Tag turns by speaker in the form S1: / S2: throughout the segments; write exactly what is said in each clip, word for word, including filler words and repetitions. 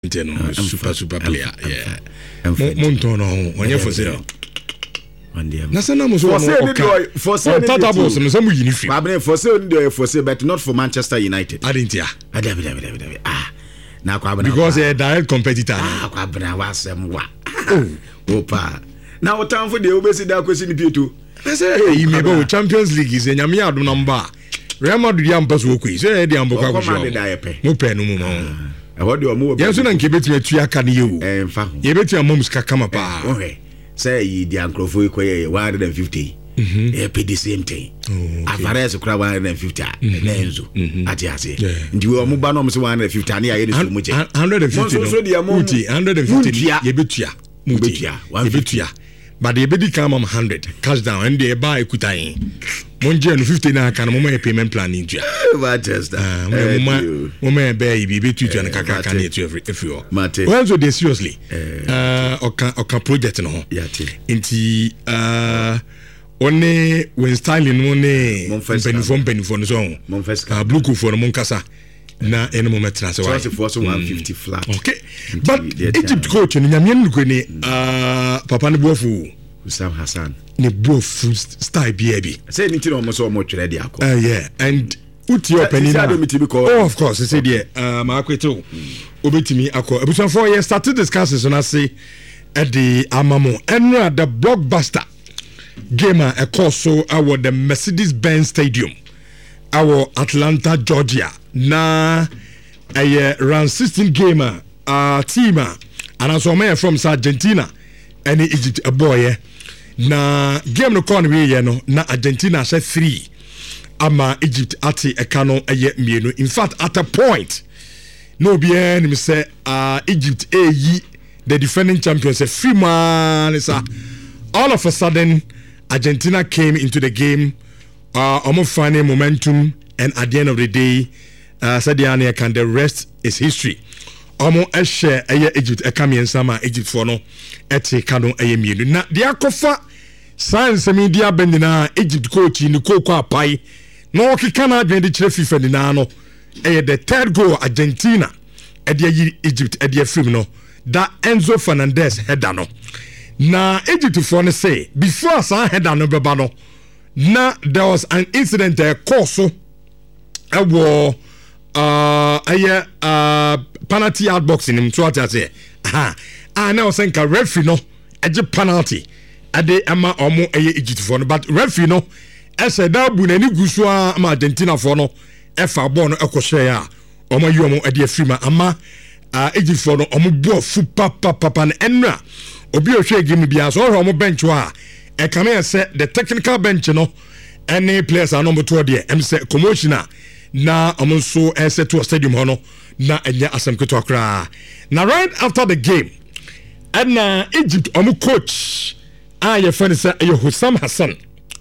S1: no super super player yeah monto no onye for say na say na mo so
S2: for say
S1: tata boss no say mo yini fi
S2: abne for say no for say but not for Manchester United
S1: adentia
S2: adabi dabi dabi ah na kwa abna
S1: because a direct competitor
S2: ah kwa abna wasem wa opa na o time for the obesi da kwesi ni pieto
S1: na say you me go Champions League is nyame ado number Real Madrid ya mpaso okui say e dey ambokwa ko mo pe no mo ma
S2: ehwo de o mo
S1: yenso na nke betu atua ka ne yewu
S2: eh mfa ho
S1: ye betu amom ska kama pa
S2: okay say yi di ankrofo ikoye one hundred fifty eh pay the same thing Alvarez kura one hundred fifty na enzo ati ase ndi we o mo ba no mo say one hundred fifty na ye de so mo che
S1: one hundred fifty no muti one hundred fifty ye betua muti ye betua but ye bedi come am one hundred cash down and they buy ekutan monje no fifty na aka no mo payment plan into
S2: Manchester
S1: mo mo me be bi betu to na kaka ka na etu every every well so they seriously uh oka oka project no ho nti uh one when styling no ne benifo benifo no so uh blue ko for mon kasa na eno mo metra se wa
S2: for so one fifty flat
S1: okay but Egypt coach no nyame no ni uh papa ne bofu
S2: Husam Hassan
S1: ne bofu style bi
S2: say ni tino mo so mo twere dia ko
S1: uh yeah and uti opening oh of course say there uh ma akweto obetimi akọ ebusan four years started discussions on say at the amamo enra the blockbuster game a course so our the Mercedes-Benz Stadium our Atlanta Georgia na a round sixteen gamer uh team and also me from Argentina and Egypt a boy na game no corner we no na Argentina say three ama Egypt ati ekano eye mienu in fact at a point no bien me say uh Egypt eyi the defending champions a free man is all of a sudden Argentina came into the game uh almost finding momentum and at the end of the day uh said the can the rest is history omo e share eye Egypt e come ensama Egypt for no eti kano eye mienu na dia kofa science media bendina Egypt coach ni koko apai no kikana adwen de kire FIFA ni na no eye the third goal Argentina e de Egypt e de film no that Enzo Fernandez header no na Egypt for no say before sa header no beba no na there was an incident there course so e wo uh eye uh penalty out boxing him so at say aha ah now say ka referee no e penalty ade ama omo eye Egypt for no but referee no e say da bu na ni guso ama Argentina for no e fa ball no e ko share a omo yi omo e de free ama uh Egypt for no omo bo fu papa papa na enra obi o hwe game bia so omo bench wa e come here say the technical bench no any players are number two there em say commotion na omo so e set to stadium hono na enya asem keto akra na right after the game and na Egypt omo coach ah your friend say Husam Hassan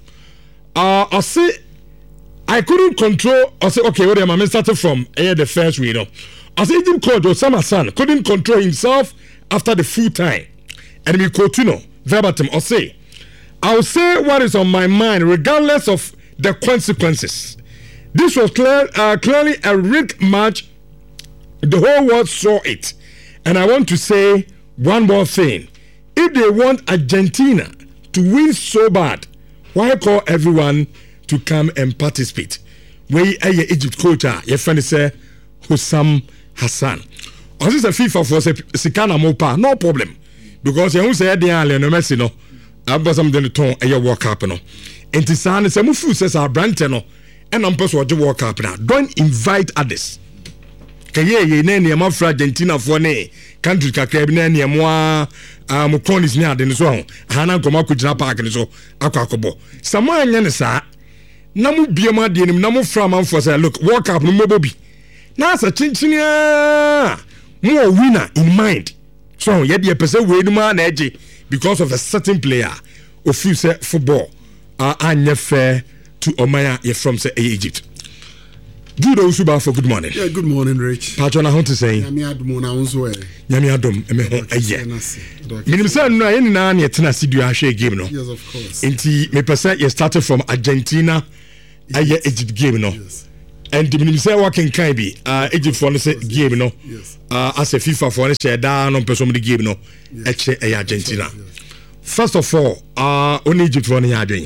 S1: uh I say I couldn't control I say okay what am I started from here the first we know I say Egypt coach Husam Hassan couldn't control himself after the full time and me Coutinho verbatim I say I'll say what is on my mind regardless of the consequences. This was clear, uh, clearly a rigged match. The whole world saw it. And I want to say one more thing. If they want Argentina to win so bad, why call everyone to come and participate? Where a Egypt coach, your friend say Husam Hassan. Or this is a FIFA for Sikana Mopa, no problem. Because you say they are no Messi no. Abba some the ton a World Cup no. And Tisan is a mufu says our brand no. And I'm supposed to World Cup now. Don't invite others. Kaye ye ne ne ma fra Argentina for ne country kakra bi ne ne mo a mo konis ne ade ne so ho hana nkoma kujira park ne so akwa akobo samo anya ne sa na mo bie ma de ne na mo fra man for say look World Cup no mo bi na sa chinchinia mo winner in mind so ye de pese we no ma na eje because of a certain player of say football uh, anya fair to Omaya ye from say Egypt. Judo Usuba for good morning.
S3: Yeah, good morning, Rich.
S1: Patrona how to say?
S3: Yami adum na unzo e.
S1: Yami adum eme ho eye. Minim say no e na na tena studio a share game no.
S3: Yes, of course.
S1: Enti me person you started from Argentina aye Egypt game no.
S3: Yes.
S1: and the say working can be uh Egypt for the game no uh as a FIFA for the share down on person the game no eche e Argentina first of all uh only Egypt for the adwen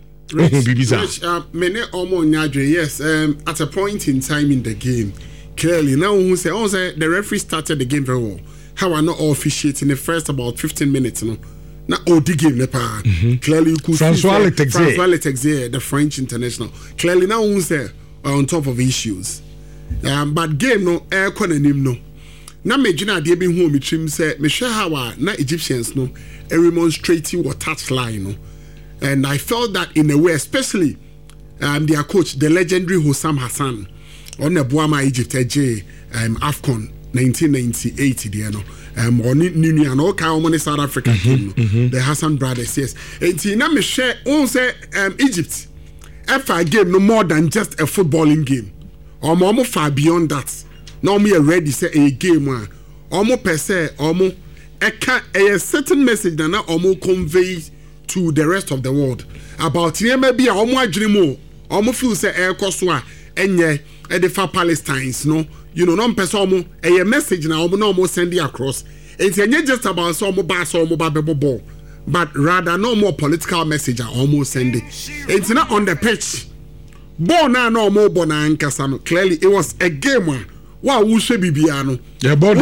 S3: Rich, uh, many almost nyadwe yes um at a point in time in the game clearly now who say oh say the referee started the game very well how are not all officiating the first about fifteen minutes no na all the game ne pa clearly you could
S1: Francois Letexer
S3: Francois Letexer the French international clearly now who say on top of issues um but game no air konanim no na me gina de bi hu o mitrim say me hwe how na Egyptians no a remonstrating what touch line no. And I felt that in a way, especially um, their coach, the legendary Hossam Hassan, on the Boama Egypt, um, AFCON nineteen ninety-eight, you know, um, on Nini and all kind of South Africa team, mm-hmm. the Hassan brothers, yes. And Tina Michelle, on say um, Egypt, F I game no more than just a footballing game, or more far beyond that. No, me already say a game, or more per se, or more a certain message that now or more convey to the rest of the world about here maybe a omo adwene mo omo feel say e koso a enye e de fa Palestines no you know no person omo e message na omo no omo send it across it's enye just about so omo ba so omo ba bebo but rather no more political message a omo send it it's not on the pitch ball na no omo bo na nkasa no clearly it was a game wow who should be biano
S1: yeah but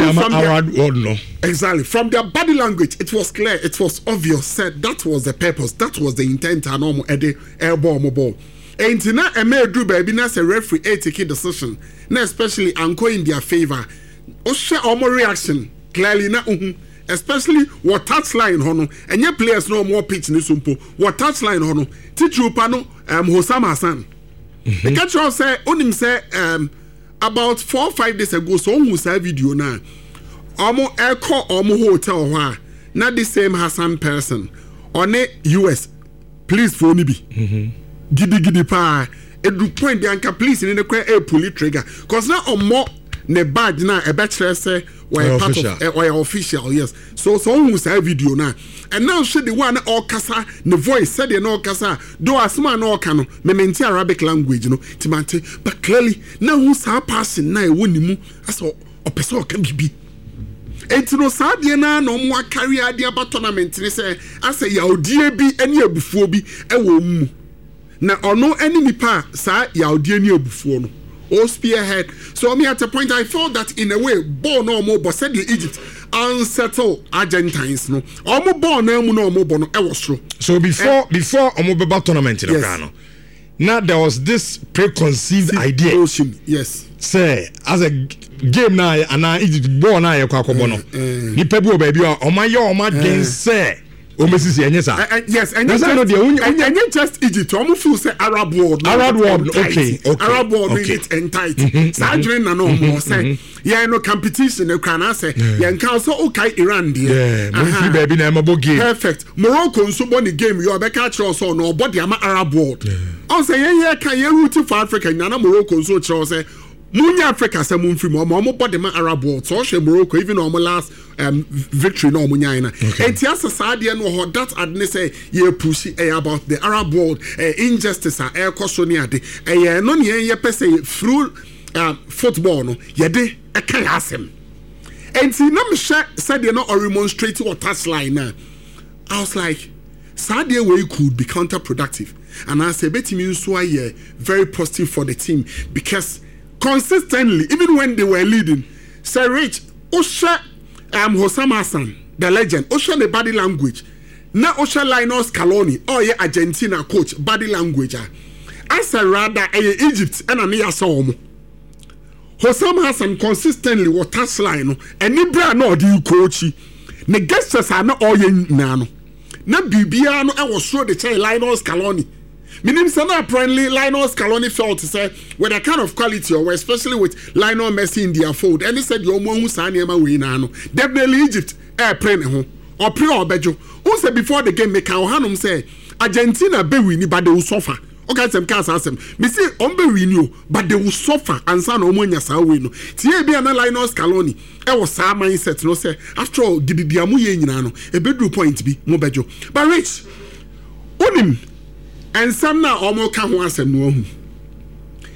S1: no
S3: exactly from their body language it was clear it was obvious said that was the purpose that was the intent and normal ede airball mobile and na e me do baby na say referee e take decision na especially anko in their favor o share omo reaction clearly na uh especially what touch line hono enye players no more pitch ni sumpo what touch line hono titrupa no um Hossam Hassan the catch all say onim say um about four or five days ago, so who saw video now. Omo echo omo hotel wa na the same Hassan person on a U S police for nibi. Gidi gidi pa. Edu point the anka police in the kwe e pull trigger. Cause now omo ne badge na e betre say we part of uh, we official yes. So so who saw video now. And now she the one all kasa the voice said the no kasa do asma no kano me menti Arabic language no timante but clearly now who sa passing na e woni mu aso opeso ka bibi enti no sa de na no mo carry ade aba tournament ni say ase yaudie bi ene abufuo bi e wo mu na ono ene nipa sa yaudie ni abufuo no all spearhead so me at a point I thought that in a way ball no more but said the Egypt unsettle Argentines no omo ball na mu no omo bo no e was true
S1: so before uh, before omo beba tournament in yes. no now there was this preconceived See, idea
S3: ocean, yes
S1: say as a game na ana Egypt ball na ye kwa kobo no ni pebi o baby o ma ye o ma den say o mesisi enye sa
S3: uh, uh, yes and you know the only just Egypt omo feel say Arab world
S1: no Arab world okay okay
S3: Arab world okay. It entitled sa adwene na no mo say yeah no competition e kan say yeah nkan so okay Iran there
S1: yeah mo fi baby na mabo game
S3: perfect Morocco nso bo ni game you be catch us so no body am Arab world on say yeah yeah kan you root for Africa na Morocco nso chere say Munya Africa say mun free mo mo body man Arab world so she Morocco even on last um victory no munya ina enti asasa de no ho that adne say ye push eh, about the Arab world uh, injustice a e koso ni ade eh no ne ye pese through um, football no ye de e kan asem enti na me said they no remonstrate or touch line na I was like Sadia way could be counterproductive and I say betimi nso aye very positive for the team because consistently even when they were leading say Rich Osha um Hossam Hassan the legend Osha the body language na Osha Linus Scaloni oh yeah Argentina coach body language I say rather eh, Egypt and an ya saw Hossam Hassan consistently was touch line and ni bra no di coach ne gestures are not all yen nano na bibia no e was sure the chair Linus Scaloni Minim sana apparently Lionel Scaloni felt to say with a kind of quality or especially with Lionel Messi in their fold and he said yo mo hu sa niam we na no definitely Egypt e pray ne ho or pray or bejo who said before the game make how hanum say Argentina be win but they will suffer okay some cars asem me say on be win you but they will suffer and san o mo nya sa we no tie bia na Lionel Scaloni e was sa mindset no say after all gibibia mu ye nyina no e bedru point bi mo bejo but Rich onim and some now almost can't answer no.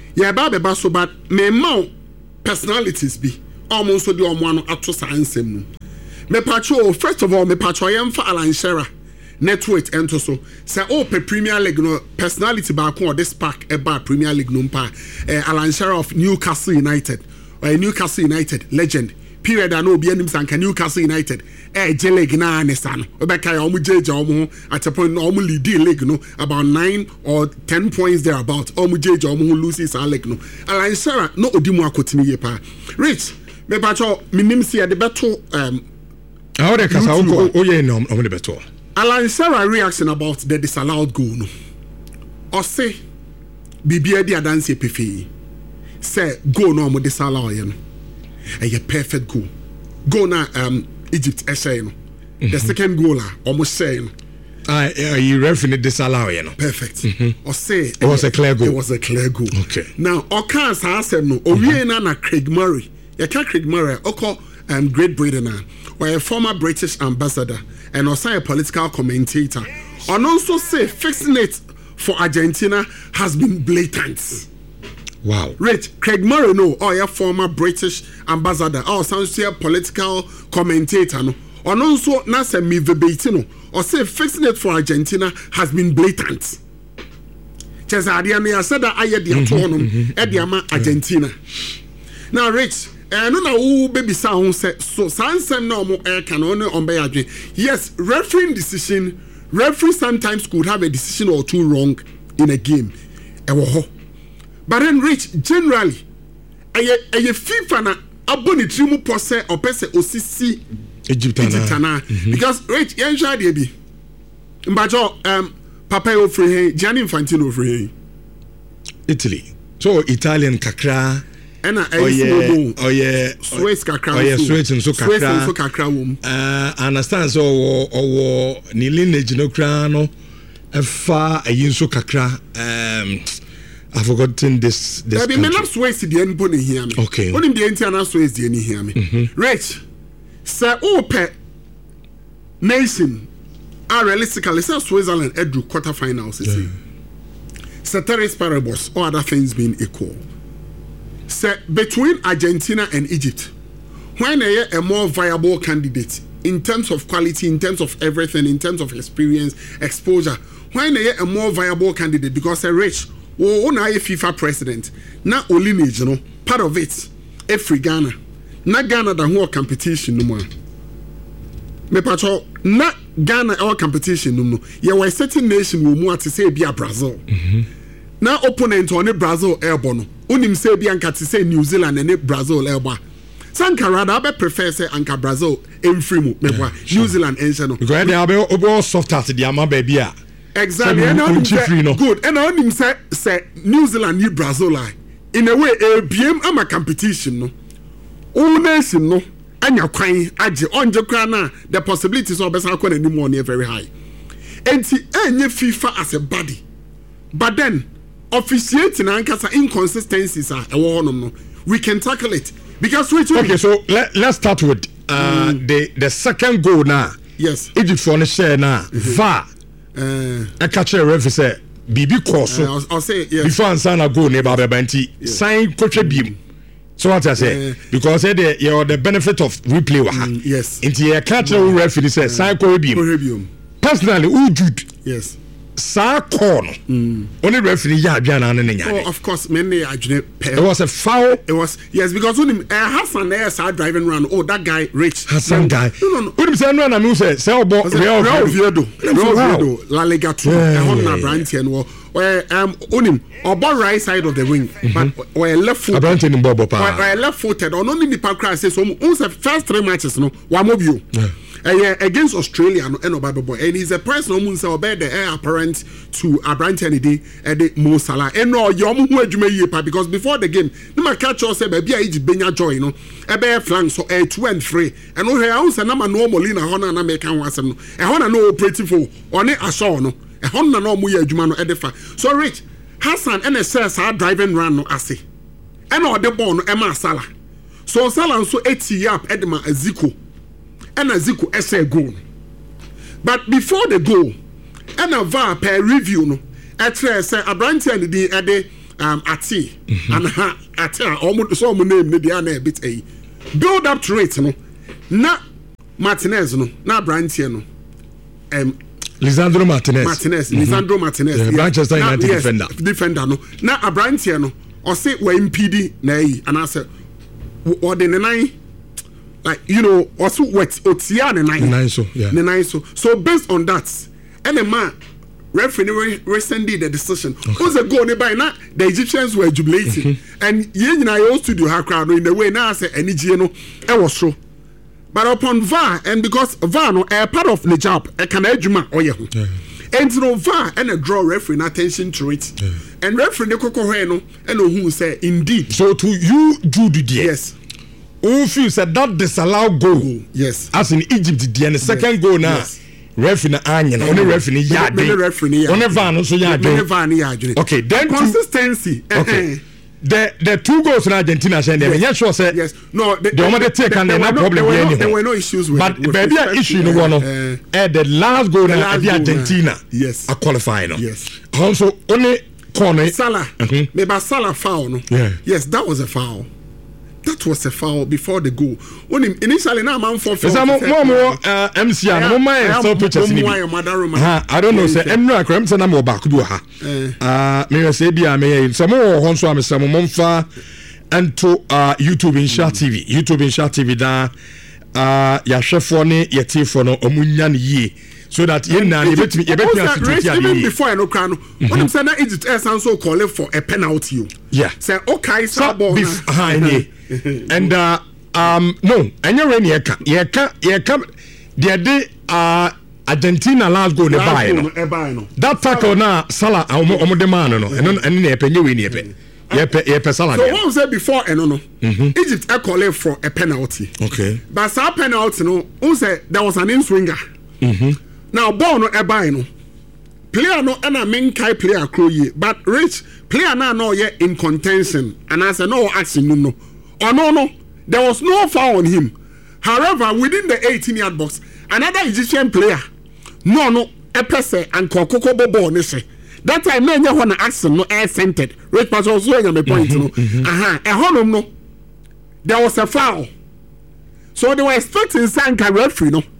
S3: Yeah, ba beba so but me ma personalities be almost so the omo ato sa ansem no. Me pacho first of all me pacho yem fa Alan Shearer network ento so say oh pe Premier League no personality ba ko this spark e ba Premier League no pa eh, Alan Shearer of Newcastle United or Newcastle United legend period and obi anim sanka Newcastle United eh je league na anesa no obeka ya omu jeje omu at a point omu lead league no about nine or ten points there about omu jeje omu loses our league no Alan Shearer no odimu akotimi ye pa Rich me pacho minim si de beto um
S1: how de kasa o ye no omu de beto
S3: Alan Shearer reaction about the disallowed goal no o say bibia di adanse pefe say goal no omu disallow ye no a perfect goal. Goal now, um, Egypt, I say, no. The second goal, almost saying,
S1: I, uh, you referee disallow, you know.
S3: Perfect. Mm-hmm. Or say,
S1: it was a clear goal.
S3: It was a clear goal.
S1: Okay.
S3: Now, Oka said, no, Oriana na Craig Murray. You can't Craig Murray, Oko, um, Great Britain, or a former British ambassador, and also a political commentator. And also say, fixing it for Argentina has been blatant.
S1: Wow.
S3: Right, Craig Murray, no, or a former British ambassador, or some say political commentator, no, or also Nasa me verbatim, or say fixing it for Argentina has been blatant. Chesadiana said that I had the autonomous Ediama Argentina. Now, Rich, and no, no, baby sound said so. Sansem no more air can only on Bayadri. Yes, refereeing decision, referee sometimes could have a decision or two wrong in a game. Ewo. But then, Rich, generally, a FIFA na aboni trimu pose or pese osisi Egyptana. Because, Rich, yan shadi ebi. Mbajo, um, Papa ofre Gianni Infantino ofre
S1: Italy. So Italian kakra.
S3: Ena
S1: oh yeah, oh yeah,
S3: Suez kakra.
S1: Oh yeah, Suez and so kakra.
S3: Suez and so kakra wom.
S1: Uh, I understand so or or ni lineage no kra no. Efa ayin so kakra. Um. I've forgotten this. This
S3: country. Men not Suez the end bone hear me.
S1: Okay.
S3: Only the internal Suez the end hear me. Rich, sir, ope nation are realistically sir Switzerland edu quarterfinals. See, ceteris paribus, all other things being equal. Sir, between Argentina and Egypt, when they are a more viable candidate in terms of quality, in terms of everything, in terms of experience, exposure, when they are a more viable candidate because they're rich. Oh, na FIFA president. Na only lineage, no part of it. Every Ghana, na Ghana da who competition no more. Me pacho na Ghana our competition no no. Ye were certain nation wo mu ati say bia Brazil. Mm-hmm. Na opponent on Brazil elbow no. Unim say bia nka ti say New Zealand and Brazil elbow. Sankara da be prefer say anka Brazil emfiri mu me kwa New Zealand enche no.
S1: Because they are obo soft at the ama baby a.
S3: Exactly. And on say, no. Good. And on him say say New Zealand ni Brazil like in a way a B M ama competition no. All nation no. Anya kwan age onje kra na the possibilities of better kwan anymore near very high. Enti enye FIFA as a body. But then officiating ankasa inconsistencies are ewo honom no. We can tackle it because which
S1: okay, so let, let's start with uh mm. the the second goal now.
S3: Yes.
S1: Egypt for the share now. Mm-hmm. V A R. Uh, I catch a referee say Bibi Koso.
S3: Uh, I'll, I'll say yes.
S1: Before Ansana go neighbor Banti yes. Sign coach beam. So what I say uh, because they you know the benefit of replay wa.
S3: Mm, yes.
S1: Into a catch a referee say sign coach beam. Personally, who Jude?
S3: Yes.
S1: Sa corner. Mm. Only referee ya adwana na nyanya.
S3: Oh, of course, many adwane.
S1: It was a foul.
S3: It was yes because when him uh, Hassan there start driving around. Oh, that guy Rich.
S1: Hassan guy.
S3: No, no, no.
S1: When him say no na me say say obo Real
S3: Oviedo. Real Oviedo. La Liga two. E hon na branch and wo. Where um onim obo right side of the wing, mm-hmm. but where left foot.
S1: Branch in bobo pa.
S3: Where left footed. On only the park say so. On the first three matches no. Wa mobile. Uh, against Australia no and Obaba and he's a person who say obey the air apparent to Abraham Kennedy and the Mo Salah and no your mu adwuma yie pa because before the game no ma catch us say baby a Egypt benya joy no e be flank so uh, two and three and no here I say na ma no Molina hona na make kan wasem no e hona no operative for one asho no e hona no mu ye adwuma no e defa so Rich Hassan and says our driving run no ase and no the ball no e ma Salah so Salah so eighty up edema Zico and a Zico essay goal. But before the goal, and a V A R per review no, at say Abrante and the um, Ati mm-hmm. and ha Ati almost so many name the ana a bit a build up to it no na Martinez no na Brantier no um
S1: Lisandro Martinez
S3: Martinez mm-hmm. Lisandro Martinez
S1: yeah, yeah. Manchester United yes, defender
S3: defender no na Brantier no or say we impede na yi and I said or the nine like you know also what otia ne nine
S1: nine so yeah
S3: ne nine so so based on that and the man referee recently the decision okay. was a goal nearby now the Egyptians were jubilating mm-hmm. and you know I also do her crowd in the way now I say any G no it was true but upon V A R and because V A R no a part of the job a can ejuma or you and no V A R and a draw referee attention to it yeah. and referee ne koko no and who say indeed
S1: so to you Jude dear
S3: yes
S1: who feel said that disallowed goal
S3: goal yes
S1: as in Egypt the and the second yes. goal now yes. referee na anya only referee ya dey only V A R no so ya dey okay then
S3: consistency
S1: okay the the two goals in Argentina saying them yes sure say
S3: yes no
S1: the the only take and no problem
S3: there were, there were no issues with
S1: but
S3: with
S1: baby issue no one eh the last goal na the Argentina
S3: yes
S1: a qualify no
S3: yes
S1: also only corner
S3: Salah maybe Salah foul no
S1: yeah.
S3: yes that was a foul. That was a foul before the goal. When initially now man for foul.
S1: More more uh, M C and more my so pictures in ha I don't know say enra kram say na mo back do ha. Ah me say bia me some more hon so am say mo mfa ento uh YouTube in Share T V. YouTube in Share T V da uh ya hwefo ne yetifo no omunya ne yie. So that you na you bet me you bet me
S3: even before I know can when I'm saying that Egypt is also calling for a penalty.
S1: Yeah.
S3: Say okay so ball.
S1: And uh um no, anya rain ye ka ye ka ye ka the day uh Argentina last goal ne buy no. That tackle na Salah omo de man no. And and na penye we ne pe. Ye pe ye pe Salah.
S3: So what was said before and no no. Egypt are calling for a penalty.
S1: Okay.
S3: But that penalty no, who said there was an in swinger. Mhm. Now ball no e buy no player no and a main kai player kroye but rich player now no ye in contention and I said no action no no or no no there was no foul on him. However within the eighteen yard box another Egyptian player no no e pese and kokoko bobo ne se that time no nya ho na action no air centered rich pass also nya me point no aha e honom no there was a foul so they were expecting Sanka referee no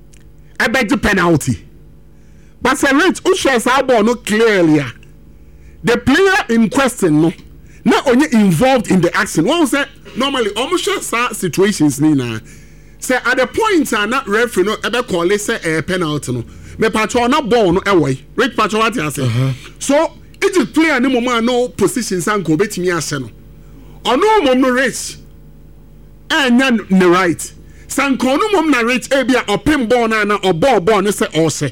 S3: I beg the penalty. But say rich who shares our ball no clearly. The player in question no not only involved in the action. What was that? Normally almost share situations nina. Say at the point are not referee no ever call it say a penalty no. Me patro na ball no away. Rich patro what you say. So it is player no moment no positions and go betimi ase no. Ono mom no rich. And the right. Sankono mom na rich ebia open ball na na or ball ball no say or say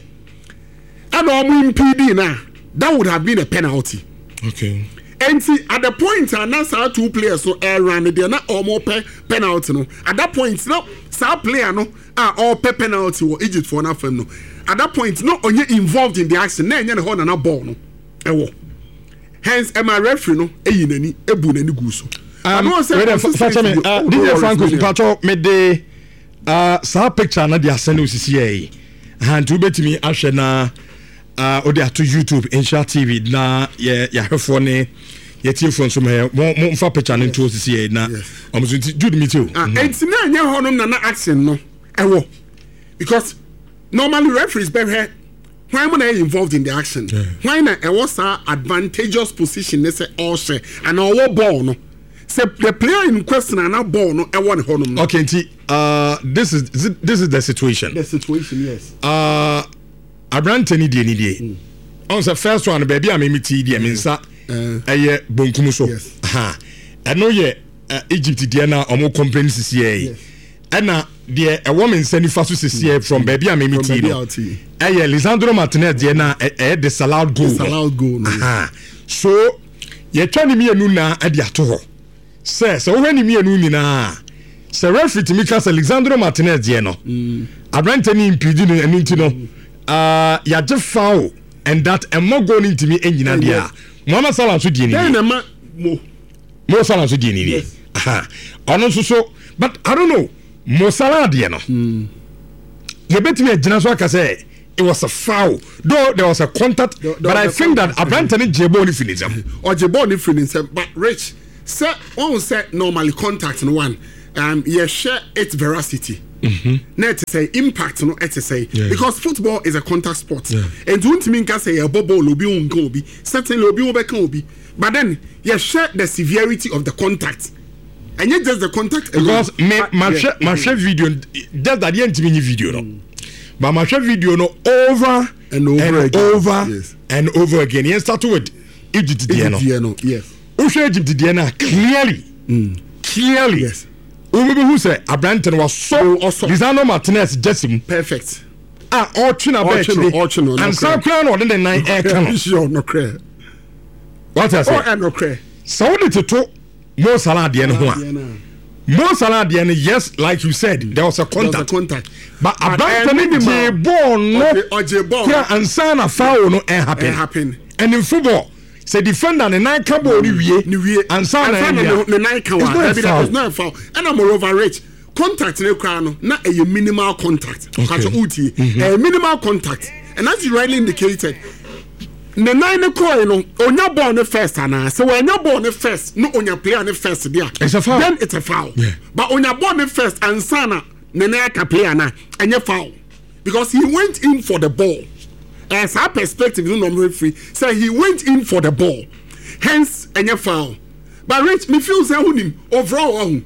S3: and omo impede na that would have been a penalty.
S1: Okay.
S3: And see at the point and now say two players so air run there na omo pe penalty no at that point no sa player no ah all pe penalty wo Egypt for na fam no at that point no onye involved in the action na enye ne ho na na ball no ewo hence am referee no eyi nani ebu nani gu so I don't say
S1: uh D J Franco patro me de uh sa picture na dia send osisi e han to betimi ahwe na uh odi ato YouTube in Share T V na ye ya hwefo ne ye tie phone so me mo mfa picture na to osisi e na omo Jude me too
S3: ah enti na anya honom na na action no ewo because normally referees be here why am I involved in the action yeah. Why na ewo sa advantageous position ne say all share and all ball no say the player in question and na ball no e won honum no.
S1: Okay, nti uh this is this is the situation.
S3: The situation, yes.
S1: Uh Abrante ni die ni die. On say first one baby am emiti die me nsa eye bonkum so. Ha. Eno ye Egypt die na omo complain sisi e. Ena die e wo me nsa ni fa so sisi e from baby am emiti no. Eye Lisandro Martinez die na e the salad goal.
S3: Salad goal.
S1: Ha. So ye twa ni mienu na ade ato ho. Say, so when you mean Nina, Sir Referee to Mikas Alexandro Martinez, Yeno, Abrante ni impeding and Intino, uh, ya just foul, and that am not going to me engine and ya. Mama Salah to Dini, more Salah to Dini. Aha, honest so, but I don't know, more Salah, Diano. You bet me a Janaswaka say, it was a foul though there was a contact the, the, but I think contact. that Abrantani Jebo ni finism
S3: or Jebo ni finism but Rich say one say normally contact no one um yeah share its veracity mm-hmm. Now to say impact no to say yeah. because football is a contact sport yeah. and don't mean can say a bubble will be on go be certainly will be over can be but then you share the severity of the contact and yet just the contact
S1: because me my yeah. my share video just that the end video no mm. but my share video no over
S3: and over
S1: and
S3: again.
S1: over
S3: yes.
S1: and over again yes start with Egypt Diano
S3: yes
S1: Usha Egypt Diana clearly mm. clearly
S3: yes
S1: Umi who say Abrantani was so Lisandro Martinez Jessim
S3: perfect
S1: ah Orchina
S3: Orchina
S1: and South Crown or the nine air cannon
S3: sure no cray
S1: what I say
S3: oh no cray
S1: so to to Mo Salah Diana Mo Salah Diana yes like you said there was a contact,
S3: was a contact.
S1: but Abrantani Jebo no
S3: or Jebo
S1: yeah and sana foul no air happen
S3: happen
S1: and in football say defender ne nine cabo ni wie
S3: ni wie
S1: and sana
S3: ne nine kan wa it's not a foul and I'm moreover Rich contact ne kra no na a minimal contact catch uti a minimal contact and as you rightly indicated ne nine coin no onya ball ne first ana so when your ball ne first no onya player ne first there
S1: it's a foul
S3: then it's a foul yeah. but onya ball ne first and sana ne na ka player na enye foul because he went in for the ball as our perspective no normal free say he went in for the ball hence enye foul but Rich me feel say hunim overall um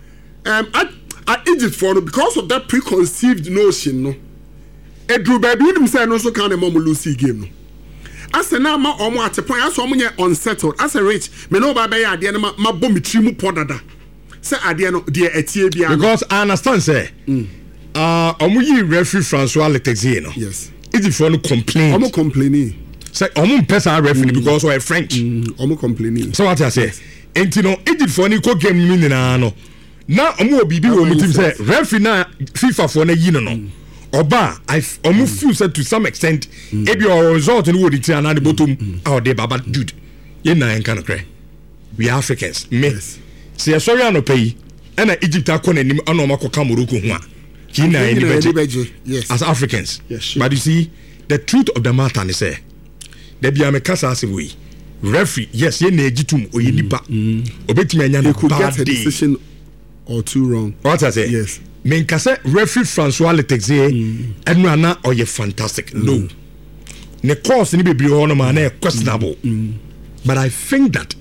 S3: at, at Egypt for no because of that preconceived notion no edru baby him say no so can the mom lose game no as na ma omo at point as omo nye unsettled as a Rich me no ba be ade na ma bom trimu podada say ade no de etie bia
S1: because I understand say mm. uh omo yi referee Francois Letexier no
S3: yes
S1: Egypt for no complain
S3: omo complaining
S1: say omo person referee mm. because we French
S3: omo mm. complaining
S1: so what I say yes. Enti no Egypt for ni ko game ni na no na omo obibi wo mutim say referee na FIFA for na yi no no mm. Oba I omo mm. feel said to some extent mm. ebi or result ni wo di ti ana the bottom out there baba dude ye na en kan kre we Africans me yes. say sorry ano pay na Egypt akọ na nim ana omo akọ Morocco ho a ki na eni beje
S3: yes
S1: as Africans
S3: yes, sure.
S1: But you see the truth of the matter is say there be am kasa say we referee yes ye na egitum oye nipa obetimi anya na bad day
S3: decision or two wrong
S1: what I say
S3: yes
S1: men kase referee Francois Letexier enu ana oye fantastic mm. no ne course ni bebre ho no ma na questionable mm. but I think that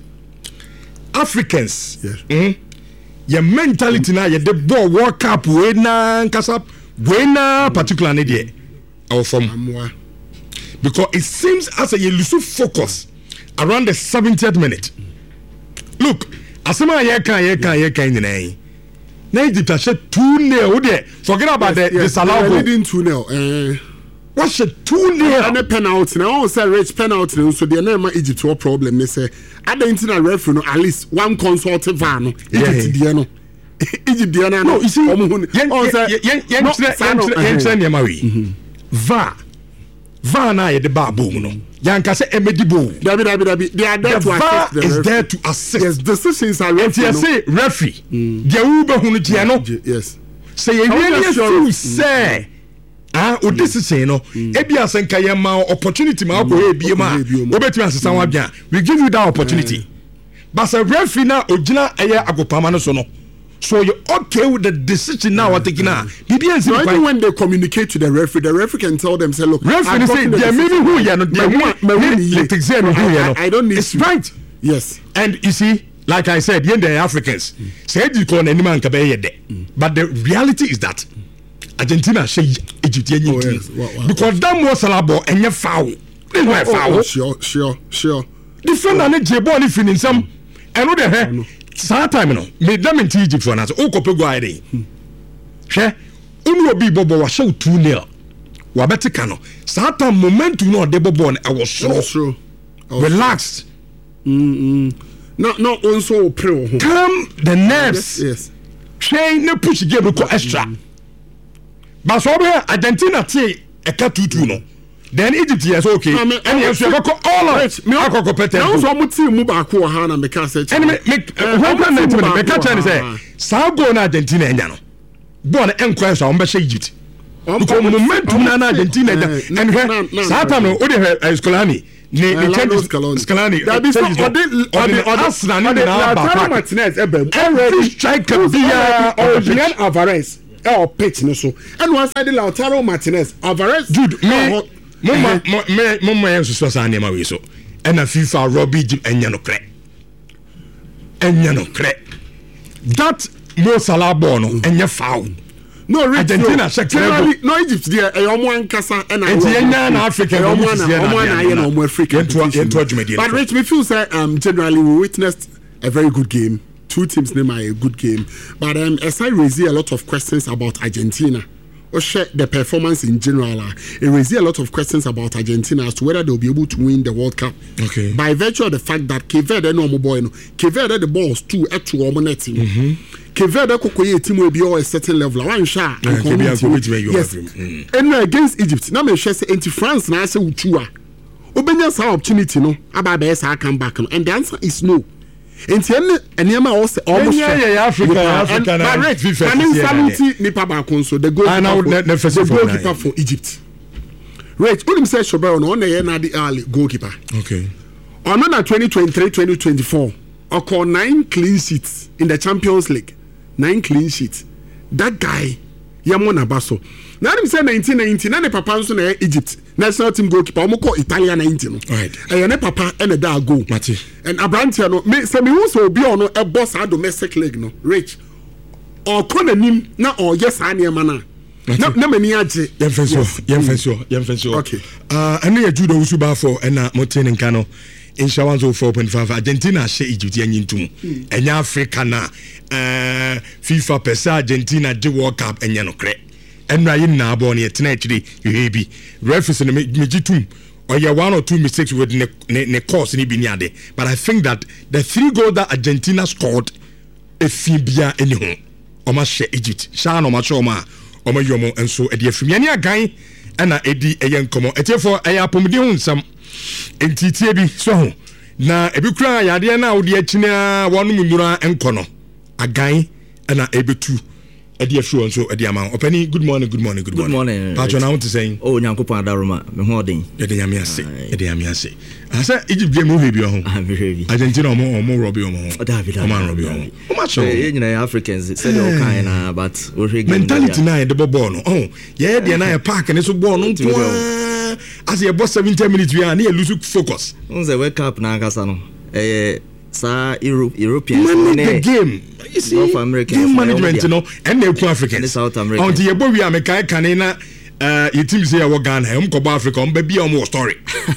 S1: Africans
S3: yes.
S1: mm, your mentality na ye the ball World Cup we na kasa we na particularly there our from because it seems as a you lose focus around the seventieth minute. Look, asema ye kan ye kan ye kan ni na Egypt has two nil there. Forget about yes, the yes, disallow goal.
S3: Leading two nil. Eh.
S1: What's the two nil?
S3: And a penalty. Now say Rich penalty. So the name Egypt no problem. They say at the international referee no at least one consultative van no. Egypt dia no. Egypt dia no.
S1: No, you see. Oh say yen yen yen yen yen mawi. V A R. V A R na ye the bar boom no. Yanka say emedibo.
S3: Dabi dabi dabi. They are there to assist.
S1: The V A R is there to assist.
S3: Yes, decisions are referee.
S1: And say referee. Dia ube hunu dia no.
S3: Yes.
S1: Say you really sure say. Ah, o decision no. Ebi asenka ye ma opportunity ma ko e bie ma. Obetumi asesa wa bia. We give you that opportunity. But say referee na ogina eye agopama no so no. So you're okay with the decision now? What taking now?
S3: So even when they communicate to the referee, the referee can tell them, "Say, look,
S1: referee say, yeah, maybe who you know,
S3: I don't need."
S1: It's right.
S3: Yes.
S1: And you see, like I said, the Africans say you call any man but the reality is that Argentina say Egyptian
S3: oh, yes. wow, wow,
S1: because that was a labo and you foul.
S3: Oh, oh, oh, sure, sure, sure.
S1: Defender ne jebo ni finin some. I know the hair. Saa time no me dem in Egypt for na so o kopego ayde hwe unu obi bobo wa show two nil wa betika no saa time momentum no de bobo no e wo soro relaxed
S3: mm no no also pro
S1: calm the nerves
S3: yes
S1: train ne push game ko extra but so be Argentina tie e ka two two no then Egypt yes okay and yes you go all right me akoko pete
S3: now so mo team mu ba ko ha na me ka say
S1: and me one night me ka tell say sa go na Argentina enya no ball en kwa so on be Egypt because momentum na Argentina and saa time no odi Scaloni ne ne Scaloni
S3: that be so odi odi
S1: Arsenal ni na ba
S3: Martinez ebem every striker via Julian Alvarez e o pitch no so and one side Lautaro Martinez Alvarez
S1: dude me mo me mo mo yenso so sa na ma we so e na FIFA Robbie enya no kre enya no kre that Mo Salah ball no enya foul.
S3: No,
S1: Argentina check
S3: generally no Egypt there e omo ankasa e na
S1: enya na Africa
S3: e omo na omo na ye na omo Africa but Rich me feel say um generally we witnessed a very good game. Two teams name are a good game, but um as I raise a lot of questions about Argentina or share the performance in general. It raises a lot of questions about Argentina as to whether they'll be able to win the World Cup.
S1: Okay.
S3: By virtue of the fact that Cape Verde no more boy no. Cape Verde the balls two at two or more team. Mm-hmm. Cape Verde kokoye team will be all a certain level. One shot.
S1: Yes.
S3: Mm. And against Egypt. Now me share say anti France na say uchua. Obenya sa opportunity no. Aba be sa come back no. And the answer is no. Enti ene enema o se almost
S1: yeah yeah Africa Africa na
S3: FIFA and saluti nipa ba konso the goal the goalkeeper for Egypt right unim say Shobero no na ye na the early goalkeeper
S1: okay
S3: on na twenty twenty-three twenty twenty-four occur nine clean sheets in the Champions League nine clean sheets that guy Yamona Basso na him say nineteen ninety na ne papa nso na Egypt national team goalkeeper omo call Italia ninety no
S1: right
S3: e ne papa e na da goal
S1: Mati
S3: and Abrantia no me say me who so obi ono e boss a domestic league no rich or konanim na or yes aniema na na na mani age
S1: yem fenso yem fenso yem fenso
S3: okay
S1: uh ene ya judo usuba for na motin nka no in Shawanzo four point five Argentina she Egypt yanyintum enya Africa na uh FIFA pesa Argentina the World Cup enya no kre enra yin na abo ne tena akire you bi reference no mejitum or yeah one or two mistakes with ne ne, ne course ni bi ni ade but I think that the three goals that Argentina scored efibia eni ho o ma she Egypt sha no ma cho ma o ma yomo enso e de afimia ni agan na edi eye nkomo etefo eye apomdi ho nsam entitie bi so ho na ebi kura yade na wo de akina wonu munura enkono agan na ebetu Edi Afro and so Edi Amount. Openi, good morning, good morning, good morning.
S4: Good morning.
S1: Patron, I want to say.
S4: Oh, Nyankopon Adaroma, me holding.
S1: Edi Amiase, Edi Amiase. I said Egypt game movie be on.
S4: I'm very.
S1: Argentina omo omo Robbie omo.
S4: David,
S1: omo Robbie omo. How much?
S4: You know Africans say all kind na but we
S1: mentality na the ball no. Oh, yeah, dey na park and so ball no. As you boss seventy minutes we are na lose focus.
S4: On the wake up na akasa no. Eh sa Europe Europeans
S1: manage the game. You see,
S4: North Americans,
S1: game management, you know, and they Africans.
S4: And South Americans.
S1: Until you boy we are making canina, uh, your team say our Ghana, um, Copa Africa, um, baby, almost story.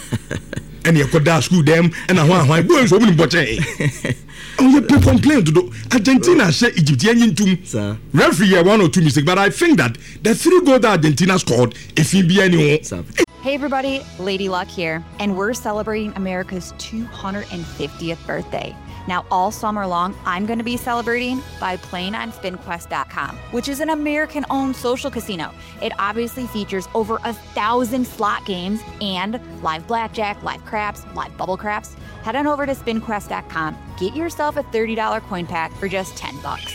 S1: And you could dash school them, and I want my boys opening butcher. Oh, you people complain to do Argentina say Egyptian to referee one or two mistakes, but I think that the three goals that Argentina scored, if he be anyone.
S5: Hey everybody, Lady Luck here, and we're celebrating America's two hundred fiftieth birthday. Now, all summer long, I'm going to be celebrating by playing on spin quest dot com, which is an American-owned social casino. It obviously features over a thousand slot games and live blackjack, live craps, live bubble craps. Head on over to spin quest dot com, get yourself a thirty dollars coin pack for just ten bucks.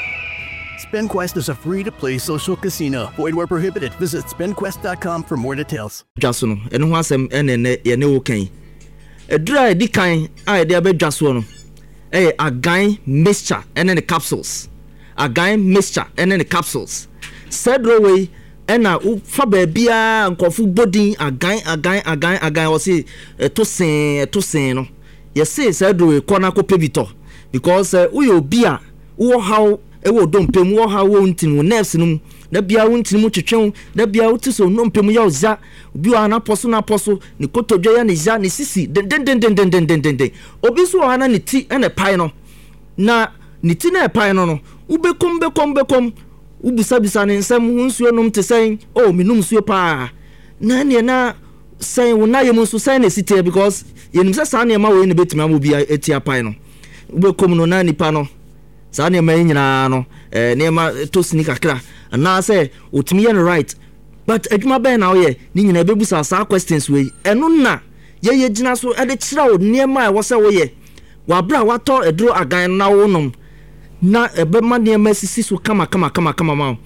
S6: SpinQuest is a free-to-play social casino. Void where prohibited. Visit spin quest dot com for more details.
S4: Jaso no, eno ho asem ene ne ye ne wo kan. Edra di kan a de abedwaso no. Eh agan mixture ene ne capsules. Agan mixture ene ne capsules. Cedro way ena u fa ba bia nkofu bodin agan agan agan agan wo se to sen to sen no. Ye say cedro way kona ko pebito because we obi a wo how e wo dompem wo how wo ntin wo nerves no na bia wo ntin mu twetwen na bia wo tiso no mpem ya oza obi wa na poso na poso ni kotodwa ya ni ja ni sisi den den den den den den den den obi so ha na ni ti ene pai no na ni ti na pai no no ubekom bekom bekom ubusa bisa ne nsam hunsuo nom te sen oh minum suo pa na ne na sen wo na yemu so sen na site because yenim se sa na ma wo ne betimi amobi etia pai no ubekom no na nipa no sa ne ma nyina no eh ne ma to sneaker kra na say otimi ye right but adwuma ben na ye ni nyina bebusa sa questions we eno na ye ye gina so e de kira wo ne ma wo se wo ye wa bra wa to edro agan na wo nom na ebe ma ne ma sisi so kama kama kama kama ma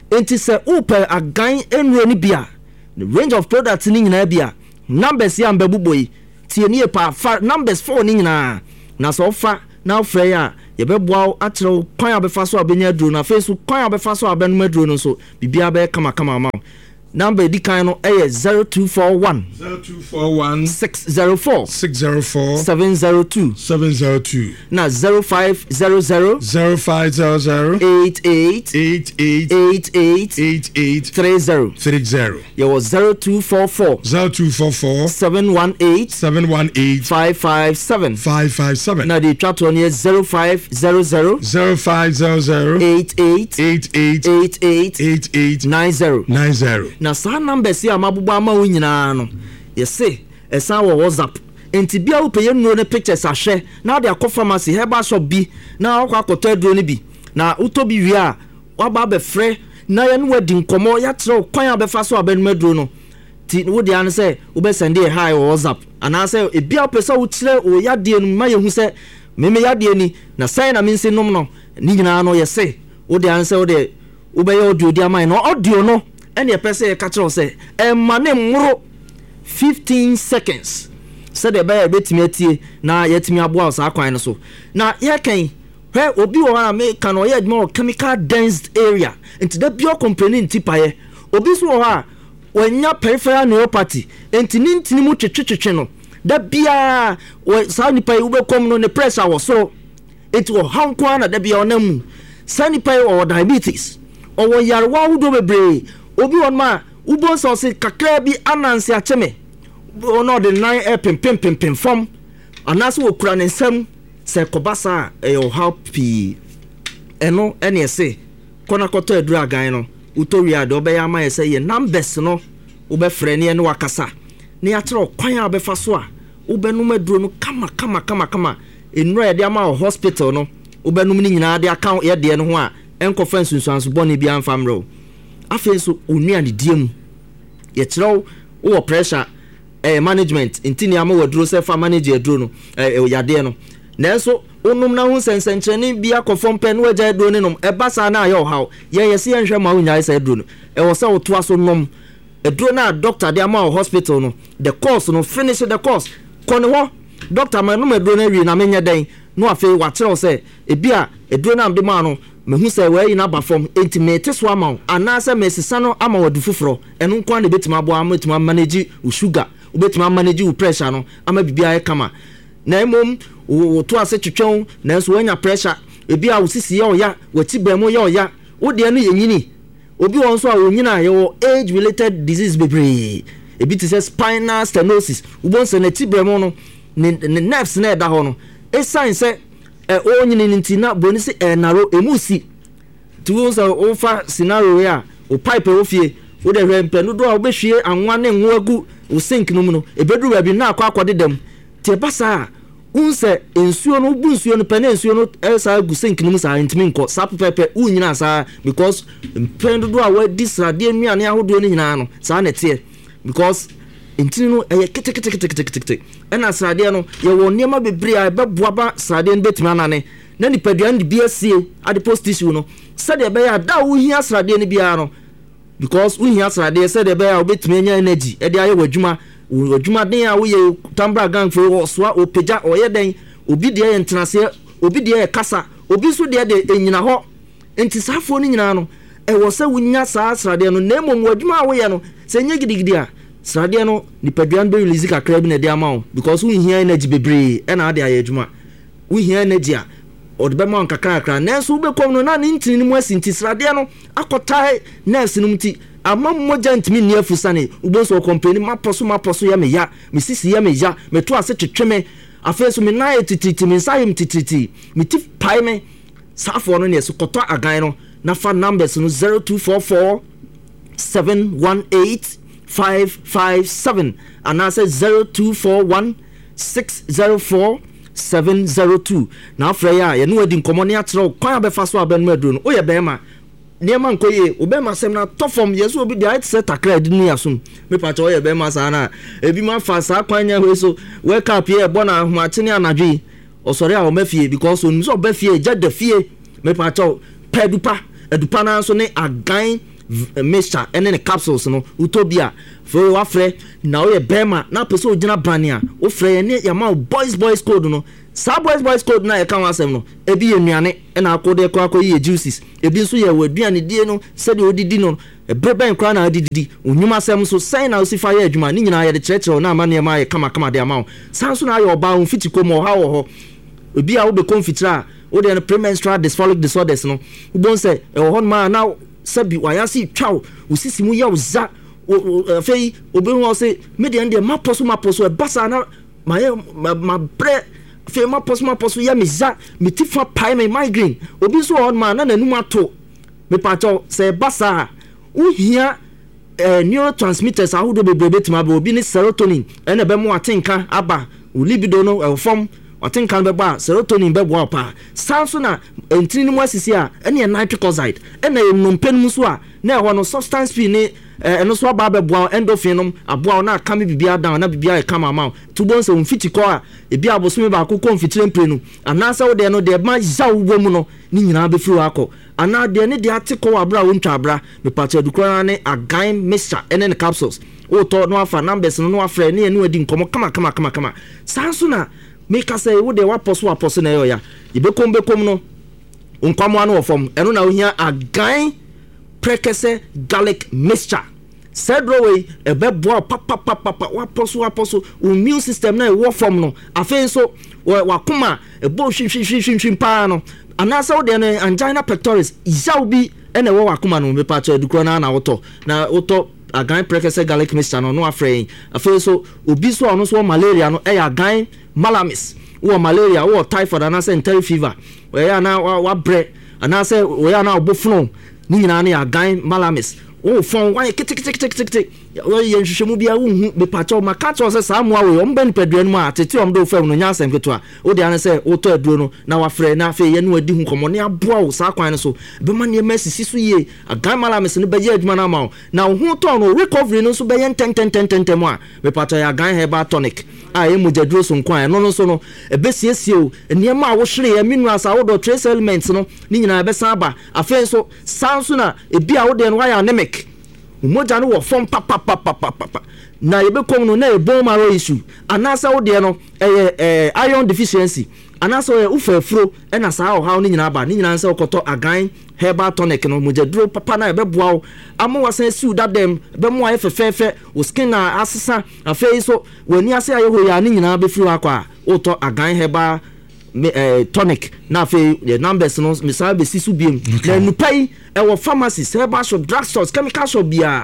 S4: enti sɛ wopɛ agan nnuro ni bia the range of products ni nyinaa bia numbers ya mbabubo yi tie ni pa fa numbers four ni nyinaa na so fa na ofrɛ ya yɛbɛboa akyerɛw kwan abefa so abenya duro na face kwan abefa so abenum duro no so bibia bɛ kama kama ma number di kan no ɛyɛ zero two four one
S1: zero two four one
S4: six zero four
S1: six zero four
S4: seven zero two
S1: seven zero two
S4: na zero five zero zero
S1: zero five zero zero
S4: eight eight
S1: eight eight
S4: eight eight
S1: eight eight
S4: three zero
S1: three zero
S4: yɛwɔ zero two four four
S1: zero two four four
S4: seven one eight
S1: seven one eight
S4: five five seven
S1: five five seven
S4: na de twa to ne zero five zero zero
S1: zero five zero zero
S4: eight eight
S1: eight eight
S4: eight eight
S1: eight eight
S4: nine zero
S1: nine zero
S4: na saa numbers ya mabubu ama wo nyinaa no yɛse ɛsan wɔ WhatsApp enti bia wo peye nnuro ne pictures ahwɛ na de akɔ pharmacy herbal shop bi na akɔ akɔtɔ aduro ne bi na utɔ bi wi a waba bɛfrɛ na yɛ no wadi nkɔmɔ ya kyerɛ kwan a bɛfa so abenum aduro no ti wo de an sɛ wo bɛ send e hi wɔ WhatsApp ana sɛ e bia pɛ sɛ wo kyerɛ o yade no ma yɛ hu sɛ me me yade ni na sɛn na me nsi nom no ni nyinaa no yɛse wo de an sɛ wo de wo bɛ yɛ audio di ama no audio no ɛne yɛpɛ sɛ yɛka kyerɛw sɛ ɛma ne mmoro fifteen seconds sɛdeɛ ɛbɛyɛ yɛbɛtumi atie na yɛtumi aboa wo saa kwan no so na yɛkɛn hwɛ obi wɔ hɔ a meka no ɔyɛ adwuma wɔ chemical dense area nti da bio company nti payɛ obi so wɔ hɔ a wɔanya peripheral neuropathy nti ne ntini mu twetwetwetwe no da biaa saa nipa yi wobɛkɔm no ne pressure wɔ soro nti wɔ ha nko a na da biaa ɔnam mu saa nipa yi ɔwɔ diabetes ɔwɔ yarewa ahodoɔ bebree obi wɔ no a wobɔ sɛ ɔse kakra bi ananse akyeme ɔno ɔde nan ɛpempempempem fam anaasɛ wɔkura ne nsɛm sɛ kɔba saa ɛyɛ ɔhaw pii ɛno ɛne ɛse kɔna kɔtɔ aduru agan no wotɔwie a deɛ ɔbɛyɛ ama yɛ sɛ yɛ numbers no wobɛfrɛ ne ɛne wakasa ne yɛakyerɛ kwan a wobɛfa so a wobɛnom aduro no kama kama kama kama nnura yɛde ama wɔ hospital no wobɛnom no nyinaa de aka yɛdeɛ no ho a ɛnkɔfa nsunsuanso bɔne bia mfa mmerɛ wo afei so onua ne die mu yɛkyerɛw wo pressure eh management intini ama waduro se fa manage aduro no eh yade no nanso onum na hu sensɛnkyerɛne bia kɔfɔm pɛ no agya aduro ne nom ɛba saa na ayɛ ɔhaw yɛ yɛse yɛnhwɛ ma wo nyae sa aduro no ɛwɔ sɛ wo toa so nom aduro na doctor de ama wo hospital no the course no finish the course kɔ ne hɔ doctor ma no aduro na wi na menyɛ den no afei wakyerɛw sɛ ebia aduro na amde ma no mehu sɛ wɛyi na ba fam enti mete so ama anaasɛ mesesa no ama wadu foforo ɛno nko na betima aboa amatuma manage wo sugar wobetima manage wo pressure no ama bibia yɛ kama na emom wo to ase twetwɛn na nso wanya pressure ebia wo sisi yɛ oya wati ba mu yɛ oya wo de no yɛnyini obi won so a wonyina yɛ age related disease bebree ebi te sɛ spinal stenosis wo bon sɛ na ti ba mu no ne nerves na ɛda hɔ no e sign sɛ eh o nyini nti na boni se eh naro emusi tu so o fa scenario ya o pipe o fie o de hwempe no do a obehwie anwa ne nwo agu o sink no mu no ebeduru ba bi na akwa akode dem te basa unse ensuo no bu nsuo no pe na ensuo no esa agu sink no mu sa ntimi nko sa pepe u nyina sa because mpendo do a wa disrade anuane ahodo no nyina no sa na te because ntini no eye kete kete kete kete kete ena srade no ye wo niema bebre a beboa ba srade no betimi anane na nipadua no bi asie ade post issue no said e be ya da wo hia srade no bia no because wo hia srade said e be ya obetimi anya energy e de aye wadwuma wadwuma den a wo ye tambra gang fo wo soa opeja oye den obi de ye ntenase obi de ye kasa obi so de de enyina ho enti safo no nyina no e wo se wo nya sa srade no na emom wadwuma a wo ye no se nya gidigidi a srade no nipadua no be release kakra bi na de ama wo because wo hia energy bebre e na ade aye adwuma wo hia energy a odbe ma nkakra kakra nanso wo be kom no na ne ntini ni mu asinti srade no akotai nerves no mti ama moja ntimi ni afusane wo so company maposo maposo ya me ya me sisi ya me ya me to ase twetweme afeso me na etititi me nsayem tititi me ti pai me safo no ne so koto agan no na fa numbers no zero two four four seven one eight five five seven and I say zero two four one six zero four seven zero two na afra ya ye no adi nkomo ne atrɛ kwan abefa so abenu aduro no oyɛ bɛma niema nkoye obema sem na tofom yeso obi dia set takra di ni asum me pa cho oyɛ bɛma sa na ebi ma fa sa kwanya hwe so wake up here bona ahumate ne anadwe osori a o mafie because onu so ba fie gya da fie me pa cho pedupa edupa na so ne agan mixture ɛne ne capsules no utopia for wafrɛ na wo yɛ bema na pese ogina brania wo frɛ ne yama boys boys code no sa boys boys code na yɛka wasɛm no ebi yɛ nuane ɛna akode kɔ akɔ yɛ juices ebi nso yɛ waduane die no sɛde odidi no ebreben kra na adididi onyuma asɛm so sɛn na osifa yɛ adwuma ne nyinaa yɛ de kyerɛkyerɛ na ama ne ma yɛ kama kama de ama wo san so na ayɛ ɔba wo fiti kom ɔha wɔ hɔ obi a wo be konfitira wo de premenstrual dysphoric disorders no wo bon sɛ ɛwɔ hɔ ma na sabi wayasi twaw usisi mu ya uza afei obehu ɔse media ndɛ maposo maposo e basa na ma ma bre afei maposo maposo ya meza metifa pai me migraine obi so on ma na nanum ato me pacho se basa uhia eh, neurotransmitters ahodo bebrebe tima be obi ni serotonin ene be mo atenka aba libido no e form atenka be ba serotonin be bo pa sanso na entini ni mu asisi a ene nitric oxide ene enumpen mu so a na e ho no substance p ni eno so aba be bo endorphin no aboa na aka me bibia down na bibia e kama ma to bon se unfiti ko a e bia aboso ba akoko mfitire mprenu anasa wo de no de ma ja wo mu no ni nyina be firi akọ ana de ne de atiko abra wo ntwa abra me pacha dukura ne agan mixture ene ne capsules o to no afa numbers no no afre ne enu adi nkomo kama kama kama kama sanso na make us say wo de waposo waposo na yo ya ibekom bekom no nkwamo anu ofom eno na ohia agan prekese garlic mixture sedroway ebeboa papa papa papa waposo waposo immune system na e wo form no afen so wakoma ebo hwihwihwihwim pa no anasa wo de no angina pectoris yaw bi ene wo wakoma no me pa cha dukro na na woto na woto agan prekese garlic mixture no no afre afen so obi so ono so malaria no e agan malamis wo malaria wo typhoid anasa enteric fever we ya na wa bre anasa we ya na obofunu ni nyina na agan malamis o fon wan kiti kiti kiti kiti wo ye nhwehwemu bia wo hu be pacho makacho se samoa we om ben padua no ma tete om do fam no nya asem keto a wo de an se wo to aduro no na wa frɛ na fe ye no adi hu komo ne aboa wo sa kwan no so be ma ne masisi so ye agan malamis ne be ye adwuma na ma na wo hu to no recovery no so be ye ten ten ten ten ten mo a be pacho ya agan herbal tonic a ye mu jaduro so nkwan no no so no e be siesie o niam a wo hwere ye minerals a wo do trace elements no ni nyina be san ba afen so sanso na e bia wo de no wa ya anemic umoja no wo form papa papa papa na ye be kom no na e bone marrow issue anasa wo de no eh eh iron deficiency anasa wo ufafuro e na sa ho ha no nyina ba ni nyina nsa okoto agan herbal tonic no mojaduro papa na e be boa wo amo wasan siu da dem be mo aye fefefe wo skin na asesa afei so wani ase aye ho ya ni nyina be firi akwa oto agan herbal eh tonic na fe the numbers no misal be sisu biem na nupai e wo pharmacies herbal shop drugstores chemical shop bia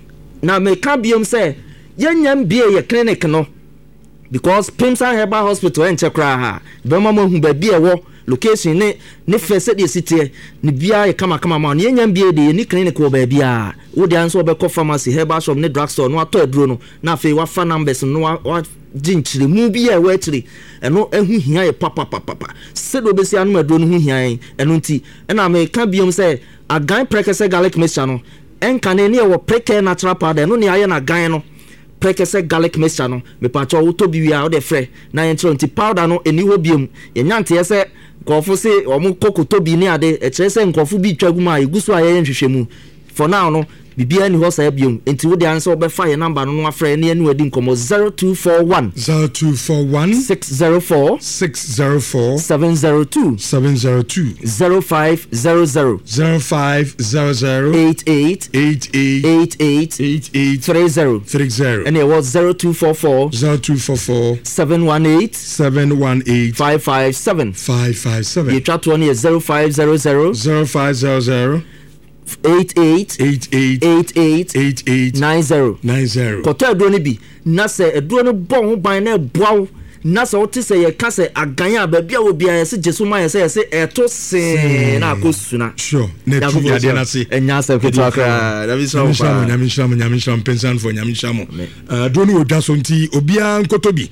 S4: na me ka biem say yanyam bia ye clinic no because Pimsan Herbal Hospital en chekra ha be mama hu ba bia wo location ne ne fe se de sitie ne bia ye kama kama ma yanyam bia de ni clinic wo ba bia wo de anso be ko pharmacy herbal shop ne drugstore no ato aduro no na fe wa fa numbers no wa jinchire mu bi ya wetire eno ehu hia ye papa papa papa se do be si anu aduro no hu hia eno nti na me ka biom se agan prekese garlic mixture no enka ne ne wo preke natural powder no ne aye na agan no prekese garlic mixture no me pa cho wo to bi wi a wo de frɛ na ye ntro nti powder no eni wo biom ye nyante ye se nkofo se omo kokoto bi ne ade e kire se nkofo bi twagu ma egusu aye nhwehwemu for now no bibia ni ho sa biom enti wo de an se wo be fa ye number no no afrɛ ne enu adi nkomo zero two four one
S1: zero two four one
S4: six zero four
S1: six zero four
S4: seven zero two
S1: seven zero two
S4: zero five zero zero
S1: zero five zero zero
S4: eight eight
S1: eight eight
S4: eight eight
S1: eight eight
S4: three zero
S1: three zero
S4: and it was zero two four four
S1: zero two four four
S4: seven one eight
S1: seven one eight
S4: five five seven
S1: five five seven.
S4: You chat to one is zero five zero zero
S1: zero five zero zero
S4: eight eight
S1: eight eight
S4: eight eight
S1: eight eight
S4: nine zero
S1: nine zero.
S4: Koto aduro ni bi na se aduro no bon ho ban na boaw na se wote se ye ka se aganya ba bia wo bia ye se jesu ma ye se ye se eto se na akosuna
S1: sure na tu ya de na se
S4: enya se keto akra na bi so
S1: pa nyame shamo nyame shamo pensan for nyame shamo aduro ni odwa so nti obia nkoto bi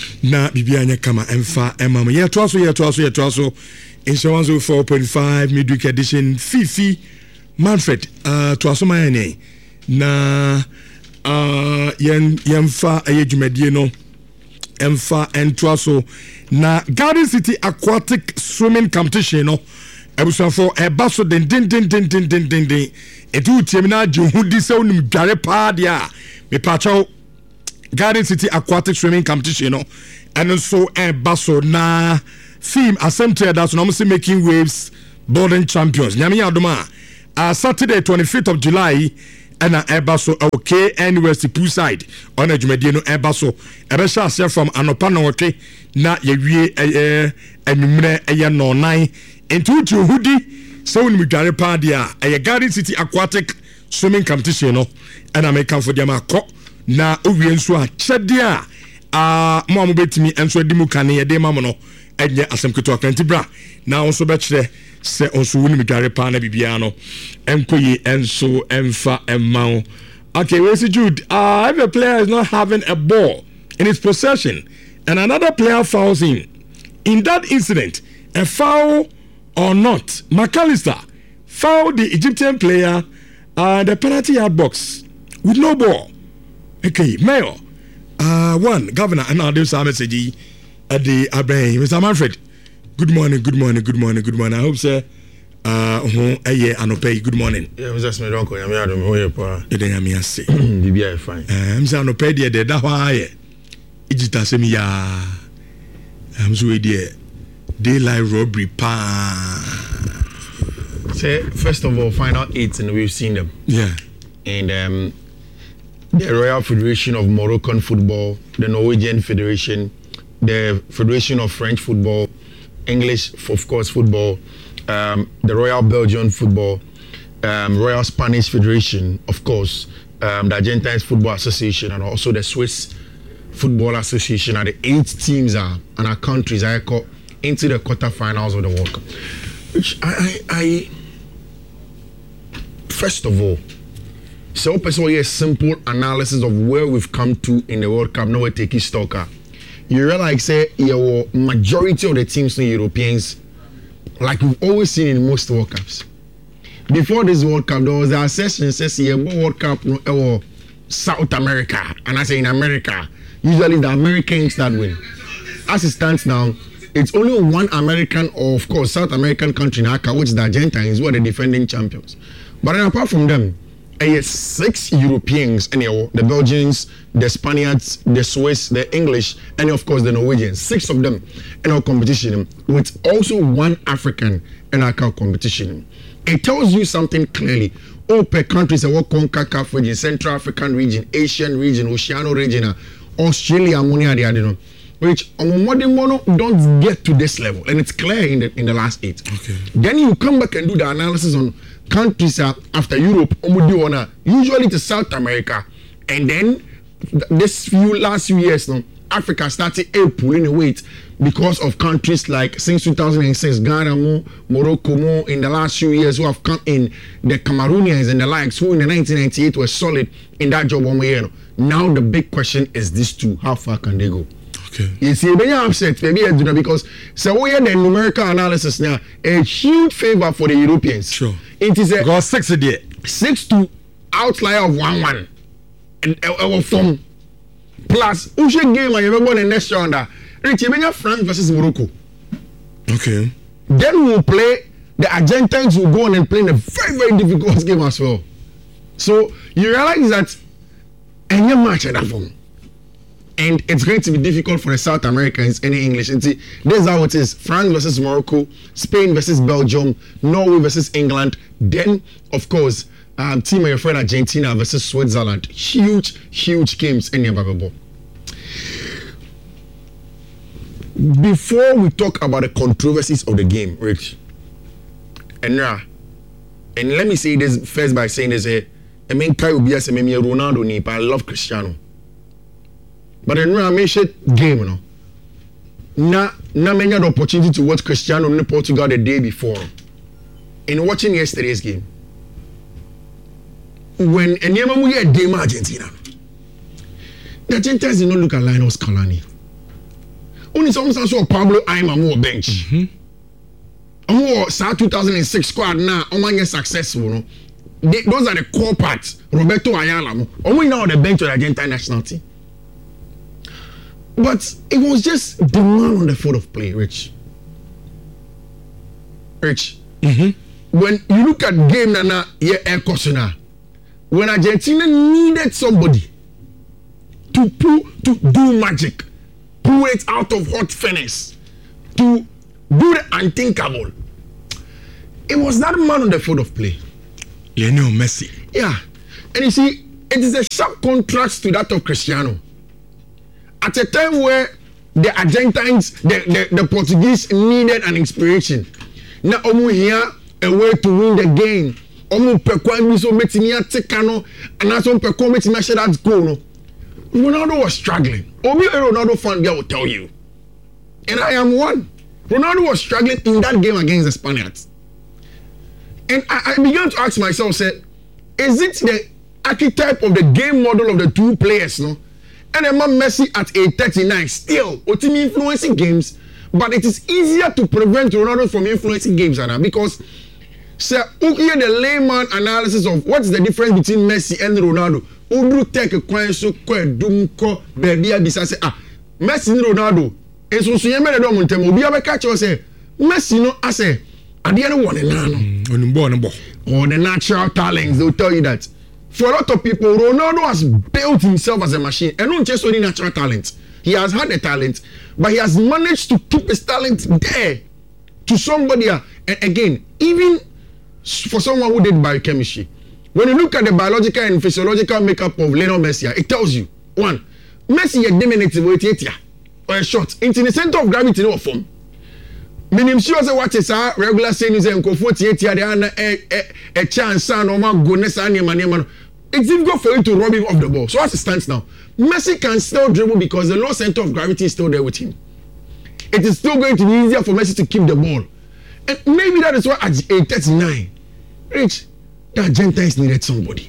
S1: na bibia nya kama emfa emam ye to aso ye to aso ye to aso in one oh four point five midweek edition Fifi Manfred uh, to asoma yene na uh, yen yemfa aye dwumadie no emfa ento aso na Garden City Aquatic Swimming Competition no ebusanfo eba so den den den den den den den etu tiemi na juhudi se onim dware pa dia me pacho Garden City Aquatic Swimming Competition no and so e baso na theme assembly that's no say making waves boarding champions nyame adoma uh, Saturday twenty-fifth of July and a ebaso okay University poolside on adwumadie no ebaso ebesha ase from anopa no okay na yewie eh enumre eye no nine into juhudi so we dware pa dia a Garden City Aquatic Swimming Competition no and I make for them akọ na owie nso a kyede a a mo mo betimi enso di mu kane ye de mamo no enye asemketo akwenti bra na onso be kire se onso woni mi dware pa na bibia no enkoyi enso emfa emma. Okay, where's Jude? Uh, if a player is not having a ball in his possession and another player fouls him, in that incident, a foul or not, McAllister fouled the Egyptian player uh, the penalty yard box with no ball. Okay, Mayor, uh, one, Governor, and I'll do some message at the Abraham. Mister Manfred, good morning, good morning, good morning, good morning. I hope, sir. Uh, oh, yeah, I pay. Good morning.
S7: Yeah, Mister Smith, uncle, I'm here. I'm here, pa.
S1: You don't have me say.
S7: The beer is fine.
S1: I'm saying I pay the day. That why? It's just say me ya. I'm so idiot. Daylight robbery, pa.
S7: Say first of all, final eight, and we've seen them.
S1: Yeah.
S7: And um, the Royal Federation of Moroccan Football, the Norwegian Federation, the Federation of French Football, English, of course, football. Um, the Royal Belgian Football, um, Royal Spanish Federation, of course, um, the Argentine Football Association, and also the Swiss Football Association, and the eight teams are and our countries are caught into the quarterfinals of the World Cup. Which I, I, I first of all, so personally, a simple analysis of where we've come to in the World Cup. Now we take it stock. You realize, say, your majority of the teams in Europeans. Like we've always seen in most World Cups. Before this World Cup, there was the assessment says yeah, World Cup no, uh, South America, and I say in America, usually the Americans that win. As it stands now, it's only one American or of course South American country in Aka, which is the Argentines, who are the defending champions. But then apart from them, uh, six Europeans, anyhow, the Belgians, the Spaniards, the Swiss, the English, and of course the Norwegians. Six of them in our competition, with also one African in our competition. It tells you something clearly. All per countries, our CONCACAF region, Central African region, Asian region, Oceania region, Australia, Ammonia, the other, which on modern mono don't get to this level, and it's clear in the in the last eight.
S1: Okay.
S7: Then you come back and do the analysis on countries uh, after Europe, usually to South America, and then this few last few years now, Africa started a pulling the weight because of countries like since two thousand six, Ghana, more, Morocco, more in the last few years who have come in, the Cameroonians and the likes who in the nineteen ninety-eight were solid in that job one year. Now the big question is these two, how far can they go?
S1: Okay.
S7: You see, when you're upset, maybe I do that because so we had the numerical analysis now, a huge favor for the Europeans.
S1: Sure.
S7: It is a
S1: got six a day.
S7: Six to outlier of one one. And our form plus Ushe game and you're going to next round. Rich, you France versus Morocco.
S1: Okay.
S7: Then we'll play the Argentines will go on and play in a very, very difficult game as well. So you realize that any match at that form. And it's going to be difficult for the South Americans, any English. And see, this is how it is. France versus Morocco, Spain versus Belgium, Norway versus England. Then, of course, um, team of your friend Argentina versus Switzerland. Huge, huge games in the ball. Before we talk about the controversies of the game, Rich, and now, and let me say this first by saying this, I mean, Kai Ubias and Ronaldo Nipa, I love Cristiano. But then I mentioned game, you know. Now, now I had the opportunity to watch Cristiano in Portugal the day before. In watching yesterday's game, when Enyema we had game Argentina, the Argentines did not look at Lionel Scaloni. Only some saw Pablo Aimar more bench. Mm-hmm. More sa two thousand six squad now, on one year successful. No? They, those are the core parts. Roberto Ayala, only now on the bench of the Argentine national team. But it was just the man on the field of play, Rich. Rich.
S1: Mm-hmm.
S7: when you look at game Nana, yeah, Air Cosina, when Argentina needed somebody to pull, to do magic, pull it out of hot furnace, to do the unthinkable, it was that man on the field of play.
S1: Lionel Messi.
S7: Yeah. And you see, it is a sharp contrast to that of Cristiano. At a time where the Argentines, the, the, the Portuguese needed an inspiration. Now, Omu here, a way to win the game. Omu pekwa miso metimia tekano, and that's on pekwa metimia share that goal. No, Ronaldo was struggling. Obi a Ronaldo fan there will tell you, and I am one. Ronaldo was struggling in that game against the Spaniards, and I, I began to ask myself, say, is it the archetype of the game model of the two players, no? And then Messi at age thirty-nine still ultimately influencing games, but it is easier to prevent Ronaldo from influencing games now because sir, who hear the layman analysis of what's the difference between Messi and Ronaldo? Who take a coin so quite dumko baby abisa say ah Messi and Ronaldo and so so yemere do montem obi abeka che say Messi no ase ade no one na no
S1: onimbo onimbo
S7: or the natural talents, they'll tell you that. For a lot of people, Ronaldo has built himself as a machine. And not just only natural talent. He has had the talent, but he has managed to keep his talent there to somebody else. And again, even for someone who did biochemistry, when you look at the biological and physiological makeup of Lionel Messi, it tells you, one, Messi is diminutive or a short. Into the center of gravity no form. Meaning sure say what is our regular saying is nkofo tie tie dey na a chance and oma go nesa anema anema. It's difficult for you to rob him off the ball. So as it stands now, Messi can still dribble because the low center of gravity is still there with him. It is still going to be easier for Messi to keep the ball. And maybe that is why at age thirty-nine, Rich, the Argentines needed somebody.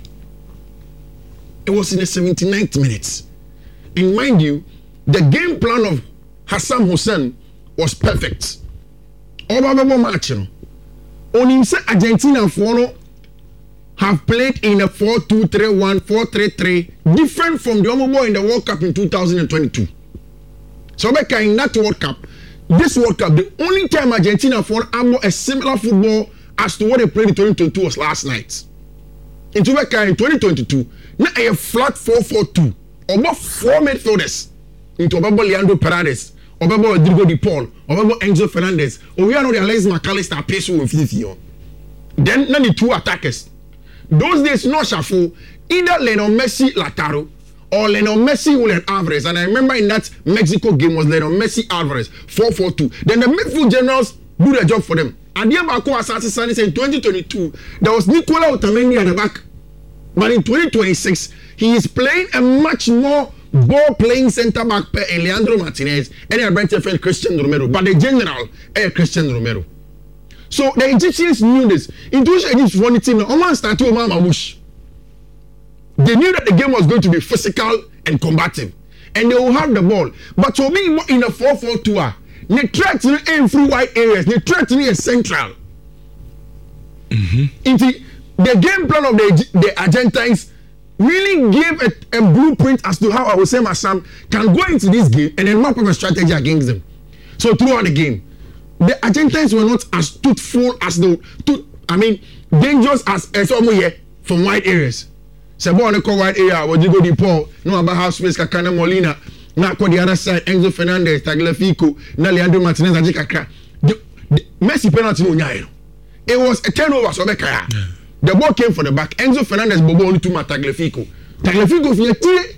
S7: It was in the seventy-ninth minute. And mind you, the game plan of Hassan Hussein was perfect. Obababo match no. Onim say Argentina for have played in a four two three one, four three three, different from the Omobo in the World Cup in two thousand twenty-two. So back in that World Cup, this World Cup, the only time Argentina for a similar football as to what they played in twenty twenty-two was last night. In in twenty twenty-two, now a flat four four two, about four midfielders into Obabo Leandro Paredes. Obabo Rodrigo Di Paul, Obabo Enzo Fernandez, or we are not realizing McAllister pace with Fifio. Then none the two attackers. Those days no shuffle either Lionel Messi Lautaro or Lionel Messi Julian Alvarez. And I remember in that Mexico game was Lionel Messi Alvarez four four two. Then the midfield generals do their job for them. And the Abako Assassin said in twenty twenty-two there was Nicola Otamendi at the back. But in twenty twenty-six he is playing a much more ball playing centre back per Leandro Martinez and a Brentford friend Christian Romero, but the general eh, Christian Romero. So the Egyptians knew this. In two Egypt won the team. Oman started with Mamouche. They knew that the game was going to be physical and combative, and they will have the ball. But to me, in a four four two, they try to aim through wide areas. They try to be a central. Mm-hmm. Into the game plan of the the Argentines really gave a, a blueprint as to how I would say Massam can go into this game and then map up a strategy against them. So throughout the game, the Argentines were not as truthful as the, to, I mean, dangerous as as here from wide areas. So on the wide area, where you go the Paul, no about how space Kakana Molina, now the other side, Enzo Fernandez, Tagliafico, Leandro Martinez, and Jikaka. Messi penalty no nyayo. It was a turnover, so yeah. The ball came from the back. Enzo Fernandez bobo only to Tagliafico. Tagliafico for your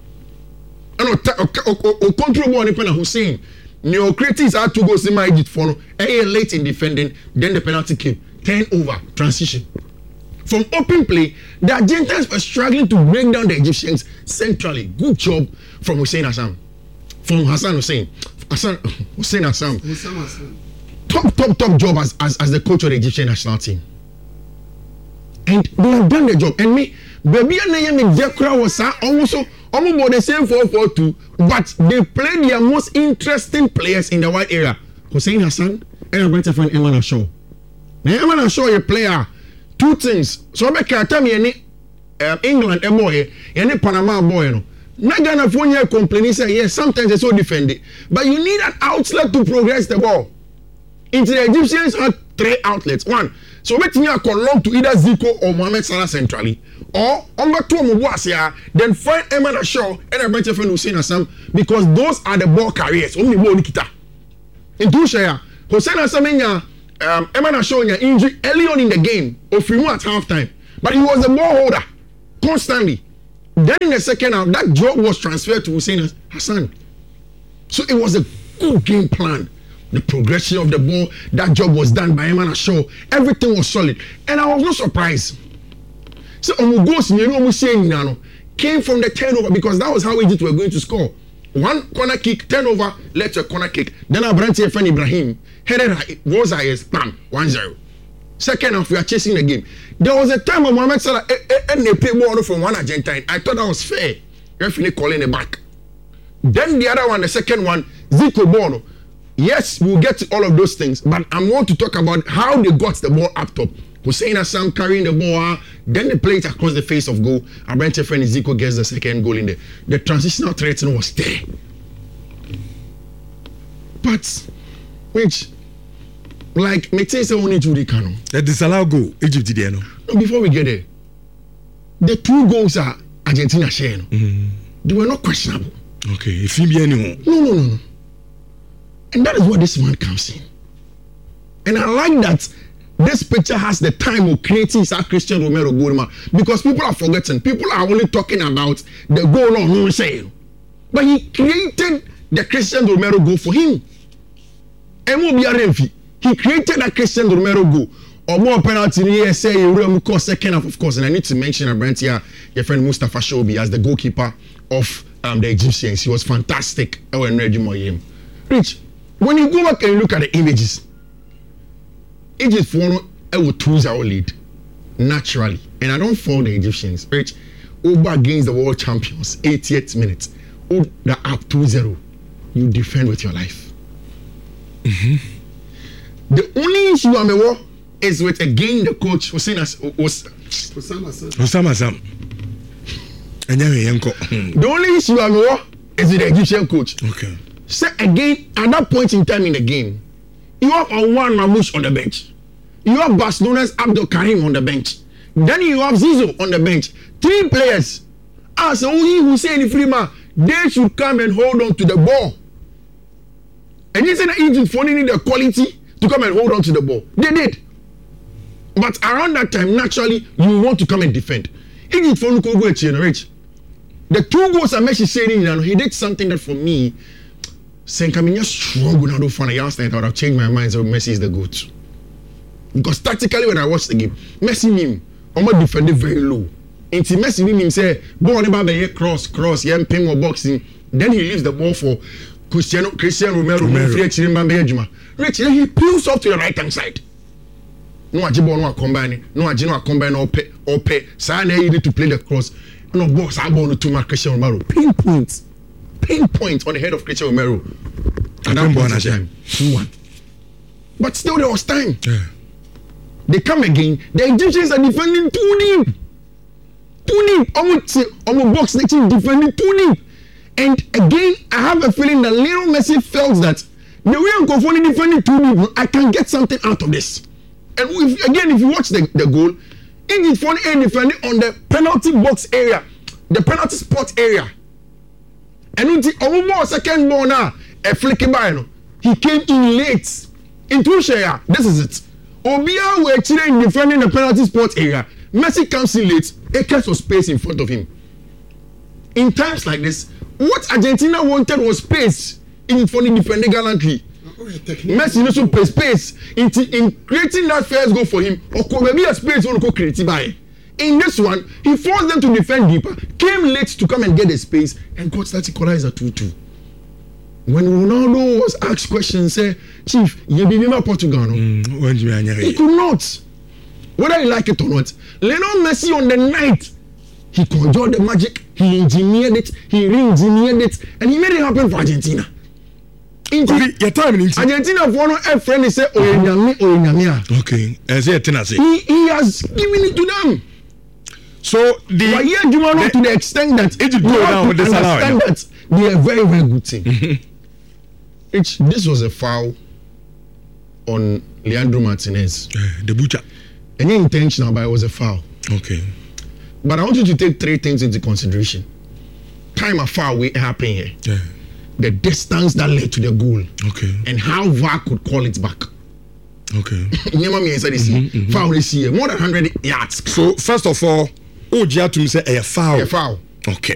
S7: and o control ball on the Hussein. Neo critics had two goals in my Egypt follow. A late in defending, then the penalty came. Turn over, transition. From open play, the Argentines were struggling to break down the Egyptians centrally. Good job from Hussein Hassan. From Hassan Hussein. Hassan Hussein Hassan. Top, top, top job as, as, as the coach of the Egyptian national team. And they have done the job. And me, baby, and I am in Jekra was also almost the same four four two, but they played their most interesting players in the white area. Hussein Hassan and I'm going to find Eman Ashaw. Now, Eman Ashaw, a player, two things. So, I can tell me any England, a boy, any Panama boy. No. Not gonna phone you complaining, say, yes, sometimes they're so defended. But you need an outlet to progress the ball. Into the Egyptians had three outlets. One, so wait me I long to either Zico or Mohamed Salah centrally, or on the two Mubuasia, then find Emmanuel Shaw and a bunch of Hussein Assam because those are the ball carriers. Only one Nikita. In two share, Hussein Assam um, Emmanuel Shaw injury early on in the game, or free at halftime, but he was the ball holder constantly. Then in the second half, that job was transferred to Hussein Hassan. So it was a good game plan. The progression of the ball, that job was done by Emmanuel Shaw. Everything was solid. And I was not surprised. So Omugos, you know what saying now, came from the turnover because that was how Egypt were going to score. One corner kick, turnover, led to a corner kick. Then Abranti Efan Ibrahim headed Rosa is bam, one zero. Second half, we are chasing the game. There was a time when Mohamed Salah and they play ball from one Argentine. I thought that was fair. Referee calling it back. Then the other one, the second one, Zico ball. Yes, we'll get to all of those things, but I want to talk about how they got the ball up top. Hussein Assam carrying the ball, then they play it across the face of goal. Abrante friend Zico gets the second goal in there. The transitional threat was there. But, which, like, me say only Judy Kano.
S1: The disallow goal, Egypt did there, no?
S7: No, before we get there, the two goals are Argentina sharing. Mm-hmm. They were not questionable.
S1: Okay, if you be anyone.
S7: No, no, no, no. And that is what this man comes in. And I like that this picture has the time of creating Sir Christian Romero goal, because people are forgetting. People are only talking about the goal on no sale. But he created the Christian Romero goal for him. And he created that Christian Romero goal. Or more penalty here, say you course second half, of course. And I need to mention a brand here, your friend Mustafa Shobi as the goalkeeper of um, the Egyptians. He was fantastic. Rich, when you go back and look at the images, Egypt for a two zero lead naturally. And I don't follow the Egyptians. Rich, over against the world champions, eighty-eight minutes. Oh, the up two zero. You defend with your life. Mm-hmm. The only issue I'm aware is with again the coach Hussein was
S3: Osama Sam.
S1: Osama Sam.
S7: The only issue I'm aware is with the Egyptian coach.
S1: Okay.
S7: So again, at that point in time in the game, you have Anwan Mamouche on the bench. You have Barcelona's Abdul Karim on the bench. Then you have Zizou on the bench. Three players. As only Hussein Frima, they should come and hold on to the ball. And you say that Egypt need the quality to come and hold on to the ball. They did. But around that time, naturally, you want to come and defend. Egypt for no go generate. The two goals are Messi saying, he did something that for me, saying, I'm just strong when I don't find a last night, I would have changed my mind, so Messi is the GOAT. Because tactically, when I watched the game, Messi him, I'm going to defend it very low. And see Messi him say, ball about the cross, cross, yeah, ping or boxing. Then he leaves the ball for Cristiano, Cristiano Romero, Romero. Rich, then he peels off to the right hand side. No, I no a combine, no, I no a combine or pay or pay. So now you need to play the cross. No box, I'm going to mark Cristiano Romero. Pinpoint, pinpoint on the head of Cristiano Romero. And that point in time, two one. But still, there was time. Yeah. They come again. The Egyptians are defending two nil. two nil. Almost, almost box next team defending two nil. And again, I have a feeling that Lionel Messi felt that the way I'm confronting defending two nil, I can get something out of this. And if, again, if you watch the, the goal, Egypt for the defending on the penalty box area, the penalty spot area. And almost second ball now, a flicky by he came in late into share. This is it. Obia were chilling defending the penalty spot area. Messi comes in late, acres of space in front of him. In times like this, what Argentina wanted was space in for the defending gallantry. Messi also play space in, in creating that first goal for him. Or could maybe a space want to go create by. In this one, he forced them to defend deeper, came late to come and get the space, and got that equalizer two two. When Ronaldo was asked questions, say, Chief, you be remember Portugal? No? Mm, he could not. Whether you like it or not. Lionel Messi on the night, he conjured the magic, he engineered it, he re-engineered it, and he made it happen for Argentina. Indeed, your time in Argentina for no a friend is say Oyanyami Oyanyamia.
S1: Okay, as a tenacity.
S7: He, he has given it to them.
S1: So the
S7: but yeah, you know to the extent that
S1: Egypt go down with this
S7: understand that they are very very good team. It's, this was a foul on Leandro Martinez.
S1: Uh, the butcher.
S7: Any intentional, but it was a foul.
S1: Okay.
S7: But I want you to take three things into consideration. Time of foul will happen here.
S1: Yeah.
S7: The distance that led to the goal.
S1: Okay.
S7: And how V A R could call it back.
S1: Okay.
S7: Never me said this
S1: mm-hmm,
S7: foul this year more than one hundred yards.
S1: So first of all, Ojia to me say a foul.
S7: A foul.
S1: Okay.